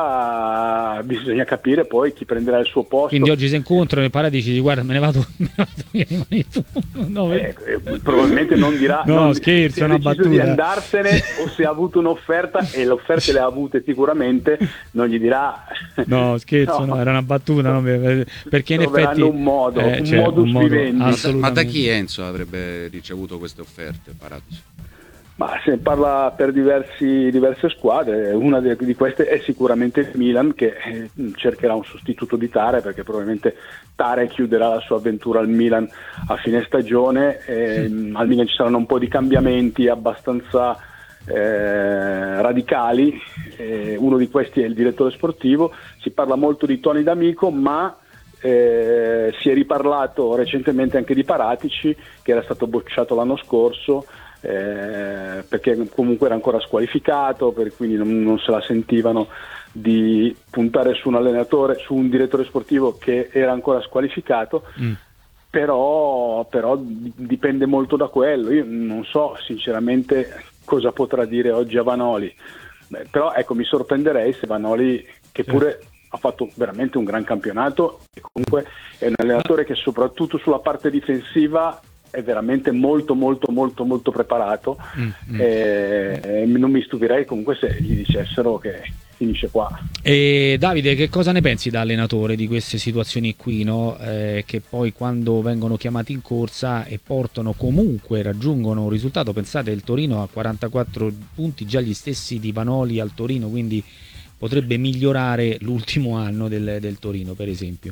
resta bisogna capire poi chi prenderà il suo posto. Quindi oggi si incontrano e Paratici dice guarda me ne vado, me ne vado via, no, eh, eh, probabilmente non dirà no non, scherzo, se è una battuta di andarsene o se ha avuto un'offerta, e le offerte le ha avute sicuramente, non gli dirà no scherzo no, no era una battuta, no, perché in effetti un modo eh, un cioè, modus un modo, vivendi. Ma da chi Enzo avrebbe ricevuto queste offerte, Paratici? Ma se parla per diversi, diverse squadre, una di, di queste è sicuramente il Milan, che eh, cercherà un sostituto di Tare, perché probabilmente Tare chiuderà la sua avventura al Milan a fine stagione. Eh, sì. Al Milan ci saranno un po' di cambiamenti abbastanza eh, radicali, eh, uno di questi è il direttore sportivo. Si parla molto di Tony D'Amico, ma eh, si è riparlato recentemente anche di Paratici, che era stato bocciato l'anno scorso, Eh, perché comunque era ancora squalificato, per, quindi non, non se la sentivano di puntare su un allenatore, su un direttore sportivo che era ancora squalificato. mm. però, però dipende molto da quello. Io non so sinceramente cosa potrà dire oggi a Vanoli. Beh, però ecco, mi sorprenderei se Vanoli, che pure sì. ha fatto veramente un gran campionato, e comunque è un allenatore che soprattutto sulla parte difensiva è veramente molto molto molto molto preparato, mm, e, mm. e non mi stupirei comunque se gli dicessero che finisce qua. E Davide, che cosa ne pensi da allenatore di queste situazioni qui, no? Eh, che poi quando vengono chiamati in corsa e portano comunque, raggiungono un risultato, pensate il Torino ha quarantaquattro punti, già gli stessi di Vanoli al Torino, quindi potrebbe migliorare l'ultimo anno del, del Torino per esempio.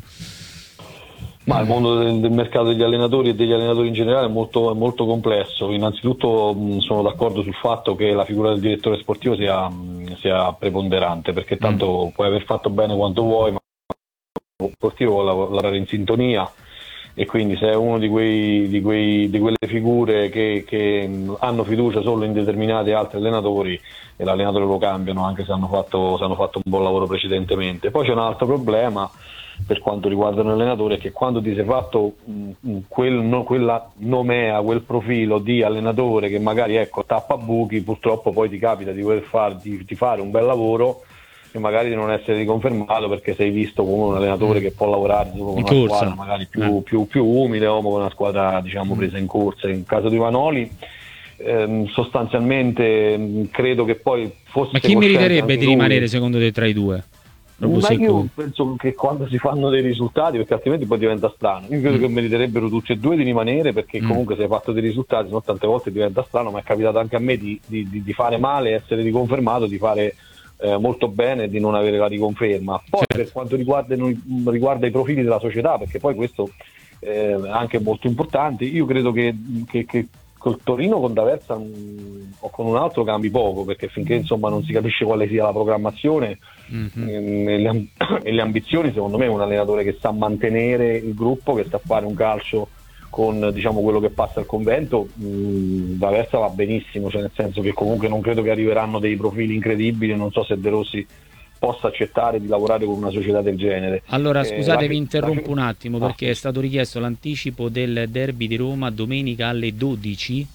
Ma il mondo del, del mercato degli allenatori e degli allenatori in generale è molto, è molto complesso. Innanzitutto mh, sono d'accordo sul fatto che la figura del direttore sportivo sia, mh, sia preponderante, perché tanto mm. puoi aver fatto bene quanto vuoi, ma lo sportivo vuole lavorare in sintonia, e quindi se è uno di, quei, di, quei, di quelle figure che, che mh, hanno fiducia solo in determinati altri allenatori, e l'allenatore lo cambiano anche se hanno fatto, se hanno fatto un buon lavoro precedentemente. Poi c'è un altro problema per quanto riguarda un allenatore, che quando ti sei fatto mh, quel, no, quella nomea, quel profilo di allenatore che magari ecco tappa buchi, purtroppo poi ti capita di voler far, di, di fare un bel lavoro e magari di non essere riconfermato perché sei visto come un allenatore che può lavorare solo con una squadra magari più, eh. più, più umile o con una squadra diciamo presa in corsa. In caso di Vanoli ehm, sostanzialmente mh, credo che poi fosse... Ma chi meriterebbe di rimanere secondo te tra i due? Ma io penso che quando si fanno dei risultati, perché altrimenti poi diventa strano, io credo mm. che meriterebbero tutti e due di rimanere, perché mm. comunque se hai fatto dei risultati, no, tante volte diventa strano, ma è capitato anche a me di, di, di fare male, essere riconfermato, di fare eh, molto bene e di non avere la riconferma. Poi certo. per quanto riguarda, riguarda i profili della società, perché poi questo eh, è anche molto importante, io credo che, che, che col Torino con D'Aversa mh, o con un altro cambi poco, perché finché insomma non si capisce quale sia la programmazione mm-hmm. e, e, le, e le ambizioni, secondo me è un allenatore che sa mantenere il gruppo, che sa fare un calcio con, diciamo, quello che passa al convento. mh, D'Aversa va benissimo, cioè nel senso che comunque non credo che arriveranno dei profili incredibili, non so se De Rossi possa accettare di lavorare con una società del genere. Allora eh, scusate, la... vi interrompo un attimo no. perché è stato richiesto l'anticipo del derby di Roma domenica alle dodici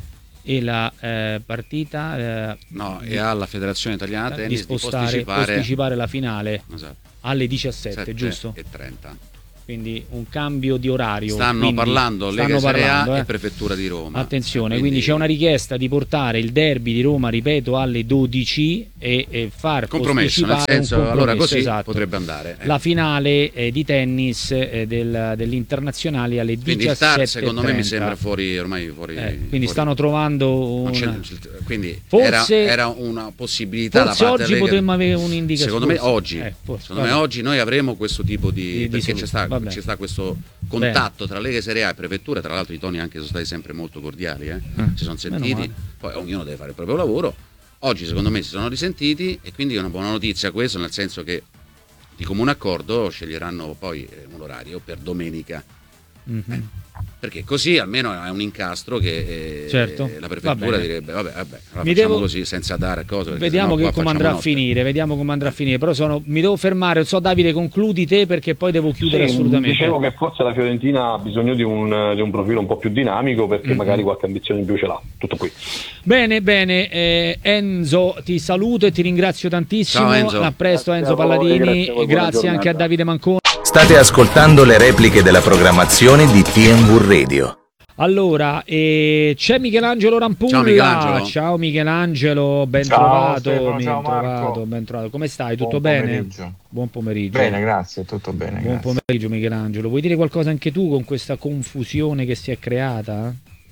e la eh, partita eh, no, e alla Federazione Italiana Tennis di spostare, di posticipare... posticipare la finale, esatto, alle diciassette, giusto? e trenta. Quindi un cambio di orario. Stanno quindi, parlando Lega stanno Serie parlando, A eh. e Prefettura di Roma. Attenzione, quindi... quindi c'è una richiesta di portare il derby di Roma, ripeto, alle dodici e, e far compromesso, nel senso, un allora così esatto. potrebbe andare. Eh. La finale eh, di tennis eh, del, dell'internazionale alle quindi diciassette. il T A R secondo me mi sembra fuori ormai fuori. Eh, quindi fuori. stanno trovando una... quindi forse, era, era una possibilità forse da parte oggi della Lega. potremmo avere un'indicazione. Secondo me oggi, eh, forse, secondo me oggi noi avremo questo tipo di, di perché di ci sta, ci sta questo contatto Bene. tra Lega Serie A e Prefettura. Tra l'altro i toni anche sono stati sempre molto cordiali, eh? eh, si sono sentiti, poi ognuno deve fare il proprio lavoro. Oggi secondo me si sono risentiti e quindi è una buona notizia questo, nel senso che di comune accordo sceglieranno poi un orario per domenica. Mm-hmm. Eh, perché così almeno è un incastro che eh, certo. la prefettura direbbe vabbè, vabbè allora facciamo devo... così senza dare cose, vediamo che come andrà a finire, vediamo come andrà a finire, però sono... mi devo fermare, non so Davide, concludi te perché poi devo chiudere sì, assolutamente. Dicevo che forse la Fiorentina ha bisogno di un, di un profilo un po' più dinamico perché mm-hmm. magari qualche ambizione in più ce l'ha, tutto qui. Bene, bene, eh, Enzo ti saluto e ti ringrazio tantissimo. Ciao, Enzo. A presto grazie Enzo a voi, Palladini, grazie, a grazie anche a Davide Manconi. State ascoltando le repliche della programmazione di T M V Radio. Allora, eh, c'è Michelangelo Rampulla. Ciao Michelangelo, ciao Michelangelo, ben ciao, trovato, Stefano, ben ciao trovato, ben trovato. Come stai? Tutto Buon bene? pomeriggio. Buon pomeriggio. Bene, grazie, tutto bene. Buon grazie. pomeriggio Michelangelo. Vuoi dire qualcosa anche tu con questa confusione che si è creata?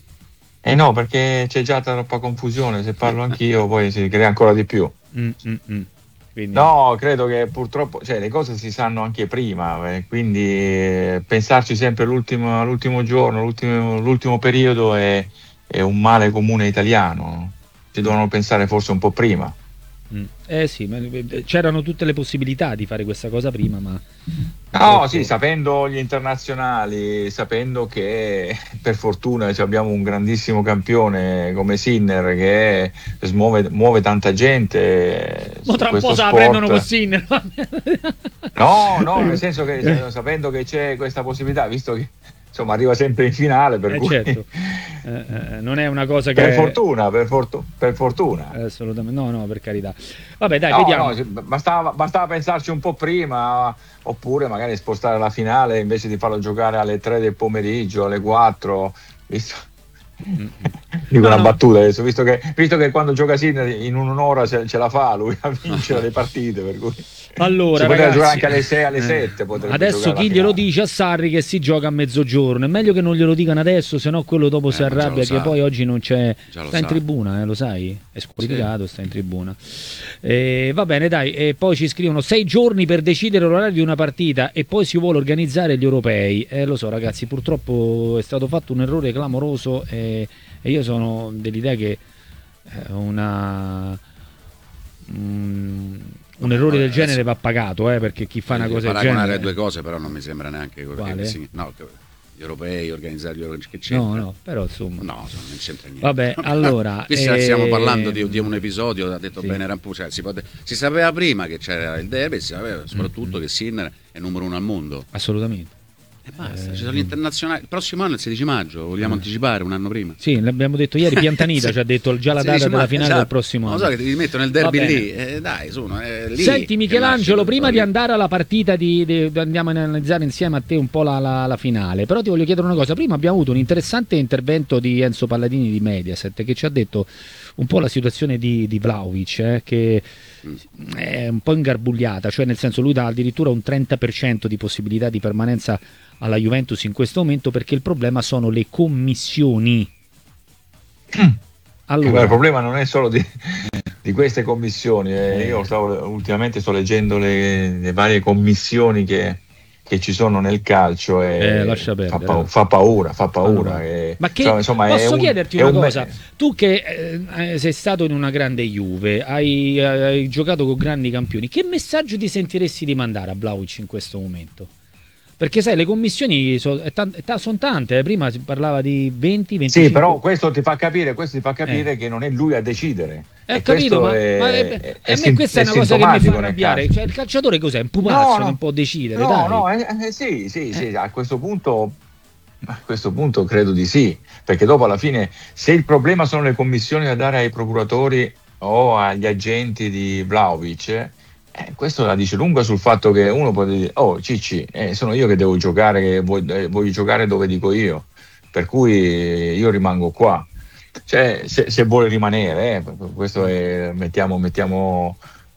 Eh no, perché c'è già troppa confusione, se parlo anch'io poi si crea ancora di più. Mm, mm, mm. Quindi... No, credo che purtroppo, cioè, le cose si sanno anche prima, eh, quindi eh, pensarci sempre l'ultimo, l'ultimo giorno, l'ultimo, l'ultimo periodo è, è un male comune italiano, ci devono pensare forse un po' prima. Mm. Eh sì, ma c'erano tutte le possibilità di fare questa cosa prima, ma... No, sì, sapendo gli internazionali, sapendo che per fortuna abbiamo un grandissimo campione come Sinner che smuove, muove tanta gente. Ma tra un po' se la sport. prendono con Sinner. No, no, nel senso che sapendo che c'è questa possibilità, visto che insomma arriva sempre in finale, per eh, cui certo. eh, eh, non è una cosa che per fortuna, per, fortu- per fortuna. Eh, assolutamente, no, no, per carità. Vabbè, dai, no, vediamo. No, bastava, bastava pensarci un po' prima, oppure magari spostare la finale invece di farlo giocare alle tre del pomeriggio, alle quattro, visto? Mm-hmm. Dico no, una no. battuta adesso, visto che, visto che quando gioca Sinner in un'ora ce, ce la fa lui a vincere le partite, per cui allora, si poteva ragazzi, giocare anche alle sei, alle sette. Adesso chi glielo dice a Sarri che si gioca a mezzogiorno? È meglio che non glielo dicano adesso, se no quello dopo eh, si arrabbia che poi oggi non c'è. Sta sa. in tribuna, eh, lo sai? È squalificato, sì. Sta in tribuna. Eh, va bene, dai, e poi ci scrivono sei giorni per decidere l'orario di una partita e poi si vuole organizzare gli europei. Eh, lo so, ragazzi, purtroppo è stato fatto un errore clamoroso e, e io sono dell'idea che eh, una. Mm, un errore del genere va pagato, eh, perché chi fa una cosa del genere. Paragonare due cose, però non mi sembra neanche Quale? Sì, no, gli europei, organizzare gli europei, che c'è? No, no, però insomma. No, non c'entra niente. Vabbè, allora. Qui eh... stiamo parlando di, di un episodio, ha detto sì. bene Rampu, cioè, si, pote... si sapeva prima che c'era il derby, si sapeva soprattutto mm-hmm. che Sinner è numero uno al mondo. Assolutamente. E basta, eh... ci sono gli internazionali. Il prossimo anno è il sedici maggio, vogliamo eh. anticipare un anno prima? Sì, l'abbiamo detto ieri, Piantanita sì. ci ha detto già la data della finale esatto. del prossimo anno. Non so che ti mettono il derby lì, eh, dai, sono eh, lì. Senti Michelangelo, prima di andare alla partita di, di, di andiamo a analizzare insieme a te un po' la, la, la finale, però ti voglio chiedere una cosa. Prima abbiamo avuto un interessante intervento di Enzo Palladini di Mediaset che ci ha detto un po' la situazione di, di Vlahovic, eh, che mm. è un po' ingarbugliata, cioè nel senso lui dà addirittura un trenta per cento di possibilità di permanenza alla Juventus in questo momento perché il problema sono le commissioni. Allora, il problema non è solo di, di queste commissioni, eh. io stavo, ultimamente sto leggendo le, le varie commissioni che, che ci sono nel calcio e eh, lascia fa, perdere, pa- fa paura, fa paura. allora. E, Ma che, cioè, insomma, posso un, chiederti una un cosa? me- Tu che eh, sei stato in una grande Juve, hai, hai giocato con grandi campioni, che messaggio ti sentiresti di mandare a Vlahovic in questo momento? Perché sai, le commissioni so, sono tante, eh. Prima si parlava di venti venticinque. Sì, però questo ti fa capire, questo ti fa capire eh. che non è lui a decidere. Eh, ho capito, ma, è, ma è, è, a me questa è, è una cosa che mi fa arrabbiare. Cioè, il calciatore cos'è? Un pupazzo, no, non può decidere. No, dai. no, eh, sì, sì, eh. sì, a questo punto a questo punto credo di sì, perché dopo alla fine se il problema sono le commissioni da dare ai procuratori o agli agenti di Vlahovic, Eh, questo la dice lunga sul fatto che uno può dire: oh Cicci, eh, sono io che devo giocare, che voglio, eh, voglio giocare dove dico io, per cui io rimango qua. Cioè, se, se vuole rimanere, eh, questo è, mettiamo, mettiamo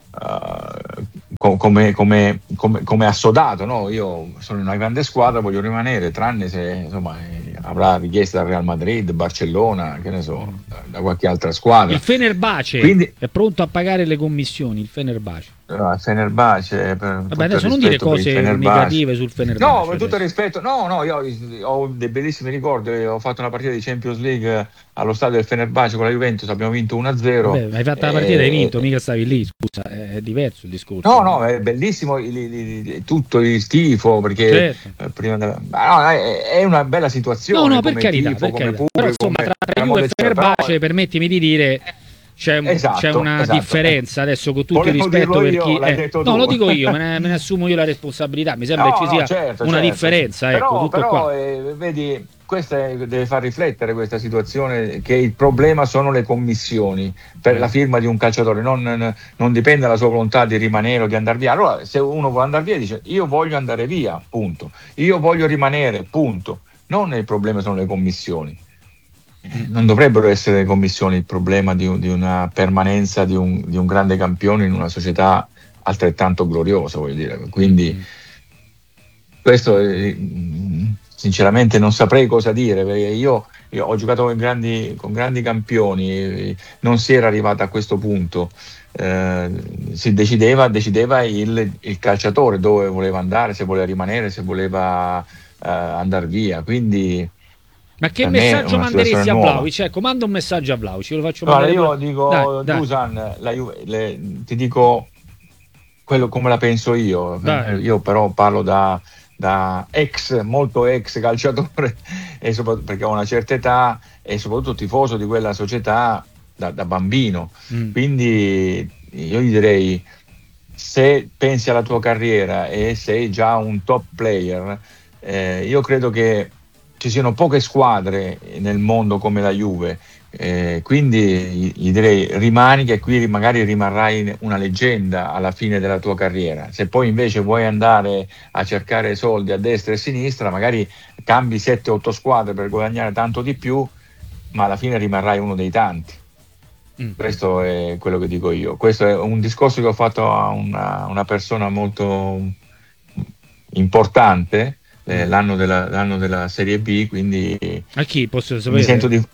uh, co- come, come, come, come assodato, no? Io sono in una grande squadra, voglio rimanere, tranne se insomma eh, avrà richiesta dal Real Madrid, Barcellona, che ne so, da, da qualche altra squadra. Il Fenerbahce Quindi, è pronto a pagare le commissioni, il Fenerbahce. No, il Fenerbahce, per vabbè, adesso non dire cose negative sul Fenerbahce. No, per tutto il rispetto, no, no, io ho dei bellissimi ricordi. Ho fatto una partita di Champions League allo stadio del Fenerbahce con la Juventus, abbiamo vinto uno a zero. Vabbè, hai fatto la partita e hai vinto, mica stavi lì, scusa, è diverso il discorso. No, no, è bellissimo il, il, il, tutto il tifo, perché certo. prima della, no, è, è una bella situazione. No, no, come per carità, tifo, per come carità. pubblico, Però insomma, come, tra Juve e Fenerbahce, però, permettimi di dire... C'è, esatto, c'è una esatto. differenza adesso, con tutto Volevo il rispetto per io, chi eh, no, tu. lo dico io, me ne, me ne assumo io la responsabilità. Mi sembra no, che ci sia no, certo, una certo. differenza, però, ecco, tutto però qua. Eh, vedi, questa è, deve far riflettere questa situazione, che il problema sono le commissioni per la firma di un calciatore, non, non dipende dalla sua volontà di rimanere o di andare via. Allora, se uno vuole andare via, dice: io voglio andare via, punto, io voglio rimanere, punto. Non il problema sono le commissioni. Non dovrebbero essere le commissioni il problema di, un, di una permanenza di un, di un grande campione in una società altrettanto gloriosa, voglio dire. Quindi questo eh, sinceramente non saprei cosa dire, perché io, io ho giocato con grandi, con grandi campioni, non si era arrivato a questo punto. Eh, si decideva, decideva il, il calciatore dove voleva andare, se voleva rimanere, se voleva eh, andare via. Quindi ma che messaggio manderesti a Vlahovic? Ecco, manda un messaggio a Vlahovic, lo faccio allora, io pure... dico, dai, Dusan, dai. La Juve, le, ti dico quello come la penso io. Dai. Io però parlo da, da ex, molto ex calciatore, e soprattutto perché ho una certa età e soprattutto tifoso di quella società da, da bambino. Mm. Quindi io gli direi: se pensi alla tua carriera e sei già un top player, eh, io credo che ci siano poche squadre nel mondo come la Juve, eh, quindi gli direi: rimani, che qui magari rimarrai una leggenda alla fine della tua carriera. Se poi invece vuoi andare a cercare soldi a destra e a sinistra, magari cambi sette otto squadre per guadagnare tanto di più, ma alla fine rimarrai uno dei tanti. Mm. Questo è quello che dico io. Questo è un discorso che ho fatto a una, una persona molto importante, Eh, l'anno, della, l'anno della Serie B, quindi a chi posso sapere? Mi sento di...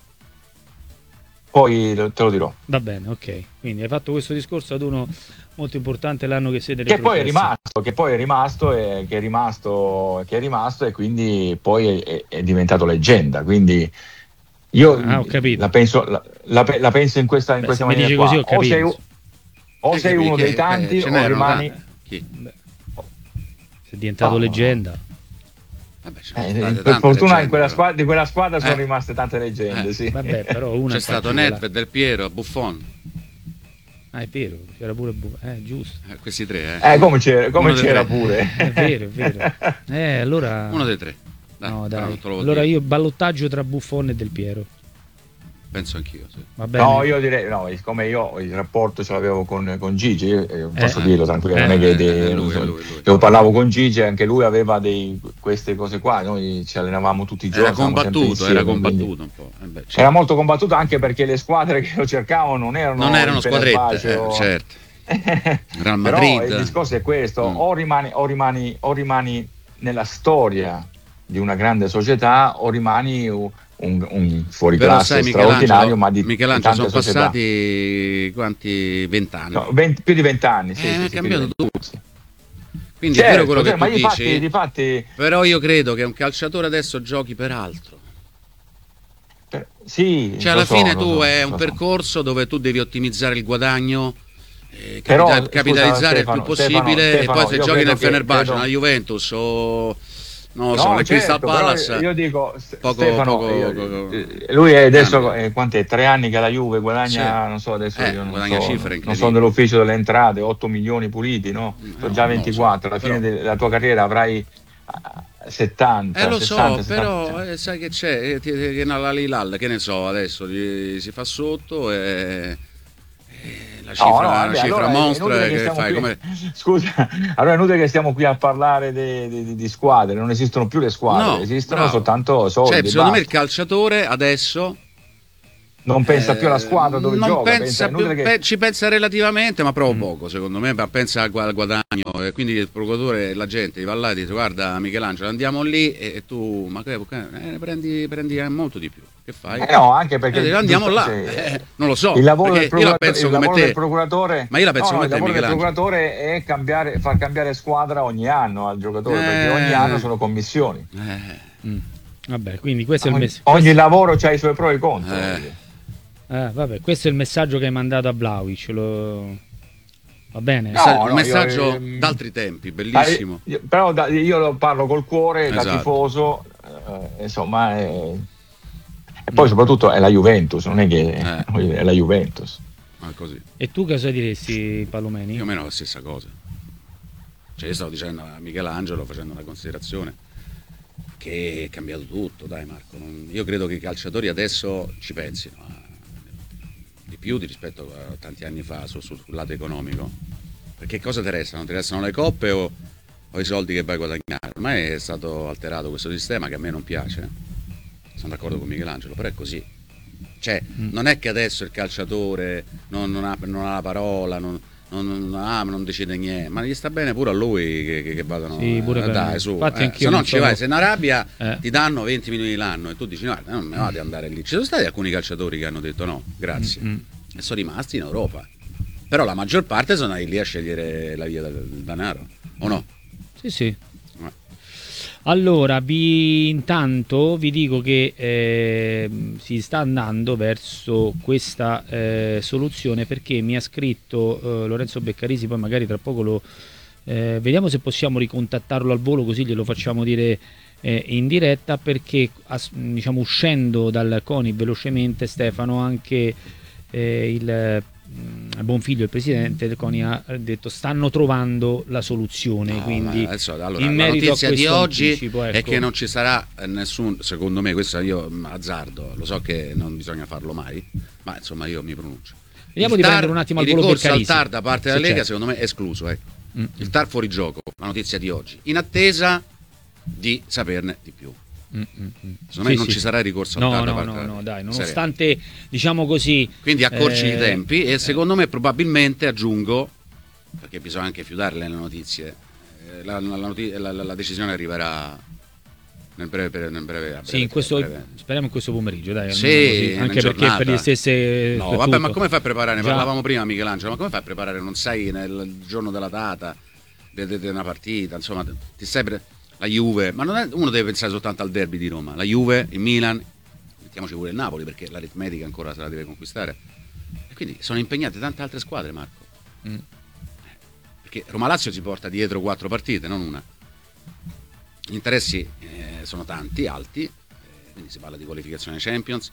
Poi te lo dirò. Va bene, ok. Quindi hai fatto questo discorso ad uno molto importante l'anno che siete che poi è rimasto, che poi è rimasto e che è rimasto, che è rimasto e quindi poi è, è diventato leggenda. Quindi io ah, ho capito. la penso, la, la, la penso in questa, in Beh, questa se maniera mi qua. Così, ho o sei, o eh, sei uno che, dei tanti eh, o rimani. Chi? Sei diventato oh, leggenda. Vabbè, eh, per fortuna leggende, in quella però. squadra, di quella squadra sono eh. rimaste tante leggende. Eh. Sì. Vabbè, però una c'è stato Nedved, Del Piero, Buffon. Ah, è vero, c'era pure Buffon. Eh, giusto. Eh, questi tre, eh. Eh, come c'era, come c'era tre. pure. È vero, è vero. Eh, allora. Uno dei tre. Dai, no, dai. Allora dire. Io ballottaggio tra Buffon e Del Piero. Penso anch'io, sì. Va bene. No, io direi, no, siccome io il rapporto ce l'avevo con, con Gigi, io, posso eh, dirlo tranquillamente, non è che eh, dei, lui, lui, lui. io parlavo con Gigi, anche lui aveva dei, queste cose qua, noi ci allenavamo tutti i giorni. Era combattuto, insieme, era combattuto un po'. Eh beh, certo. Era molto combattuto anche perché le squadre che lo cercavano non erano non erano squadrette, o... eh, certo. Real Madrid. Però il discorso è questo, mm. o, rimani, o, rimani, o rimani nella storia di una grande società o rimani un, un fuoriclasse sai, straordinario, ma di Michelangelo sono società. Passati quanti vent'anni? No, venti, più di vent'anni, sì, eh, sì, è sì, cambiato tutto. Sì. Quindi certo, è vero quello cioè, che ma tu difatti, dici, difatti... però io credo che un calciatore adesso giochi per altro. Per... Sì, cioè alla so, fine tu so, è un so. percorso dove tu devi ottimizzare il guadagno, eh, Però, capita- capitalizzare scusa, il più Stefano, possibile, Stefano, e poi se io giochi credo nel che- Fenerbahce, credo- nella Juventus o non lo No, so, nel certo, Crystal però Palace, io dico, S- poco, Stefano, poco- io- poco- eh, lui è adesso, cambia. eh, quant'è? Tre anni che la Juve guadagna, Sì. non so adesso, Eh, io non guadagna so, cifre non incredibili. so dell'ufficio delle entrate, otto milioni puliti, no? Sono no, già non lo so, ventiquattro, alla fine però- della tua carriera avrai eh, settanta, Eh lo sessanta, so, però settanta. eh, sai che c'è, eh, ti- ti- che la Lilal, che ne so, adesso gli- si fa sotto e, e la cifra, No, no, una vabbè, cifra allora è monstra inutile che che stiamo fai qui- come... Scusa, allora è inutile che stiamo qui a parlare di, di- di squadre, non esistono più le squadre, No, esistono bravo. soltanto soldi. Cioè, secondo me il basta. calciatore adesso Non pensa più alla squadra dove non gioca, pensa è più- inutile che- pe- ci pensa relativamente, ma proprio poco secondo me, ma pensa al gua- al guadagno, e quindi il procuratore, la gente gli va là e dice guarda Michelangelo andiamo lì, e, e tu ma che, eh, prendi, prendi molto di più, che fai? Eh no, anche perché Eh, dico, andiamo là, giusto, sì. eh, non lo so, il lavoro del perché io la procuratore, penso il come lavoro te, del procuratore, ma io la penso no, no, come il te lavoro del Michelangelo. procuratore è cambiare, far cambiare squadra ogni anno al giocatore, perché Eh. ogni anno sono commissioni. Eh, Mm. Vabbè, quindi questo è il Ogni, messaggio. ogni lavoro ha i suoi pro e i contro. Eh. Eh, vabbè, questo è il messaggio che hai mandato a Vlahovic. Lo... Va bene? No, Messa- no, un io, messaggio ehm, d'altri tempi, bellissimo. Io- però da- io lo parlo col cuore, da Esatto. tifoso, eh, insomma, è- e poi soprattutto è la Juventus, non è che Eh. voglio dire, è la Juventus. Ma è così. E tu cosa diresti, Palomeni? Più o meno la stessa cosa. Cioè io stavo dicendo a Michelangelo, facendo una considerazione, che è cambiato tutto, dai Marco. non- Io credo che i calciatori adesso ci pensino a- di più di rispetto a tanti anni fa su- sul lato economico. Perché cosa interessano? Ti interessano le coppe o, o i soldi che vai a guadagnare? Ormai è stato alterato questo sistema che a me non piace. Sono d'accordo con Michelangelo, però è così. Cioè, non è che adesso il calciatore non, non ha, non ha la parola, non, non, non, ha- non decide niente, ma gli sta bene pure a lui che, che, che vadano. Sì, pure eh, per me. dai, su. Infatti eh, anch'io se non non ci sono- vai, se in Arabia Eh. ti danno venti milioni l'anno e tu dici no, non me va di andare lì. Ci sono stati alcuni calciatori che hanno detto no, grazie, Mm, mm. e sono rimasti in Europa. Però la maggior parte sono lì a scegliere la via del, del denaro, o no? Sì, sì. Eh. Allora, vi, intanto vi dico che eh, si sta andando verso questa eh, soluzione, perché mi ha scritto eh, Lorenzo Beccarisi, poi magari tra poco lo eh, vediamo se possiamo ricontattarlo al volo, così glielo facciamo dire eh, in diretta, perché as- diciamo uscendo dal CONI velocemente, Stefano, anche eh, il mm, Bonfiglio, il presidente del CONI, ha detto stanno trovando la soluzione, No, quindi ma adesso, allora, in la merito notizia a di questo oggi anticipo, è ecco. che non ci sarà eh, nessun, secondo me, questo io mm, azzardo, lo so che non bisogna farlo mai, ma insomma io mi pronuncio. Vediamo Il di T A R, prendere un attimo al il volo ricorso al Beccarisi. T A R da parte della Se Lega c'è. secondo me è escluso, eh. Mm. Il T A R fuori gioco, la notizia di oggi, in attesa di saperne di più. Mm, mm, mm. Secondo me Sì, non sì. ci sarà ricorso al No, T A R da no, parte no, della no, Lega. dai, Serio. nonostante diciamo così, Quindi accorci eh, i tempi e secondo me probabilmente aggiungo, perché bisogna anche fiutarle le notizie, eh, la, la- la noti- la- la- la decisione arriverà nel breve, nel breve, a breve, sì, in questo, breve. speriamo in questo pomeriggio, dai, Sì, almeno così, in anche perché giornata. per le stesse No, per vabbè, tutto. ma come fai a preparare? Ne Già. parlavamo prima, Michelangelo, ma come fai a preparare? Non sai nel giorno della data di una partita, insomma, ti stai pre- la Juve, ma non è, uno deve pensare soltanto al derby di Roma, la Juve, il Milan, mettiamoci pure il Napoli perché l'aritmetica ancora se la deve conquistare. E quindi sono impegnate tante altre squadre, Marco. Mm. Perché Roma-Lazio si porta dietro quattro partite, non una. Gli interessi eh, sono tanti, alti, eh, quindi si parla di qualificazione Champions,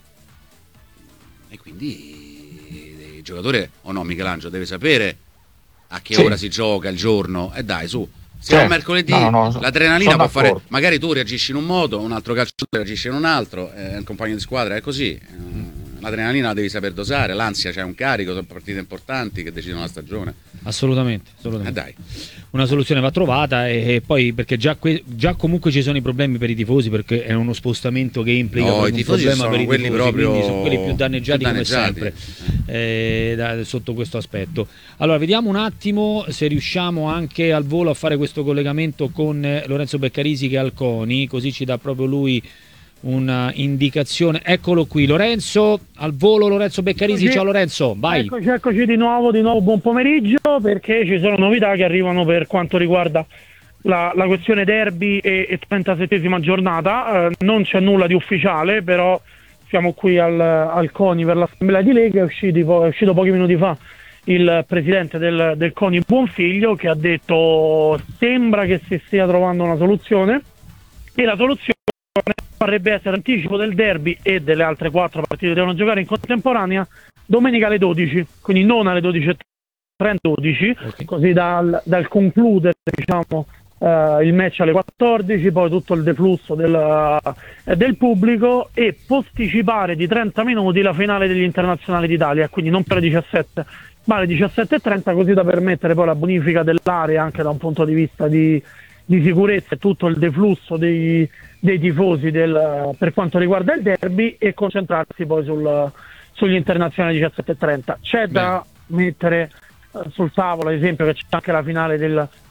e quindi il giocatore, o no Michelangelo, deve sapere a che Sì. ora si gioca il giorno, e dai su, siamo Certo. mercoledì, No, no, no, l'adrenalina sono può fare, d'accordo. magari tu reagisci in un modo, un altro calciatore reagisce in un altro, eh, un compagno di squadra è così, eh, l'adrenalina la devi saper dosare, l'ansia c'è un carico, sono partite importanti che decidono la stagione, Assolutamente, eh, assolutamente. dai. Una soluzione va trovata, e, e poi perché già, que- già comunque ci sono i problemi per i tifosi, perché è uno spostamento che implica No, proprio i un tifosi problema sono per i quelli tifosi, proprio quindi sono quelli più danneggiati, più danneggiati. come sempre eh, da- sotto questo aspetto. Allora vediamo un attimo se riusciamo anche al volo a fare questo collegamento con eh, Lorenzo Beccarisi, che è al CONI, così ci dà proprio lui una indicazione. Eccolo qui, Lorenzo al volo. Lorenzo Beccarisi, Eccoci. ciao Lorenzo, vai. Eccoci, eccoci di nuovo, di nuovo buon pomeriggio, perché ci sono novità che arrivano per quanto riguarda la, la questione derby e, e trentasettesima giornata. Eh, non c'è nulla di ufficiale, però siamo qui al, al CONI per l'assemblea di Lega. È, usciti, è uscito pochi minuti fa il presidente del, del CONI Buonfiglio, che ha detto sembra che si stia trovando una soluzione, e la soluzione potrebbe essere l'anticipo del derby e delle altre quattro partite che devono giocare in contemporanea domenica alle dodici, quindi non alle dodici e trenta, dodici, okay. Così dal, dal concludere, diciamo, Uh, il match alle quattordici, poi tutto il deflusso del, uh, del pubblico, e posticipare di trenta minuti la finale degli internazionali d'Italia, quindi non per le diciassette ma alle diciassette e trenta, così da permettere poi la bonifica dell'area anche da un punto di vista di, di sicurezza e tutto il deflusso dei, dei tifosi del, per quanto riguarda il derby, e concentrarsi poi sul, sugli internazionali diciassette e trenta. C'è Beh. da mettere sul tavolo, ad esempio, che c'è anche la finale del,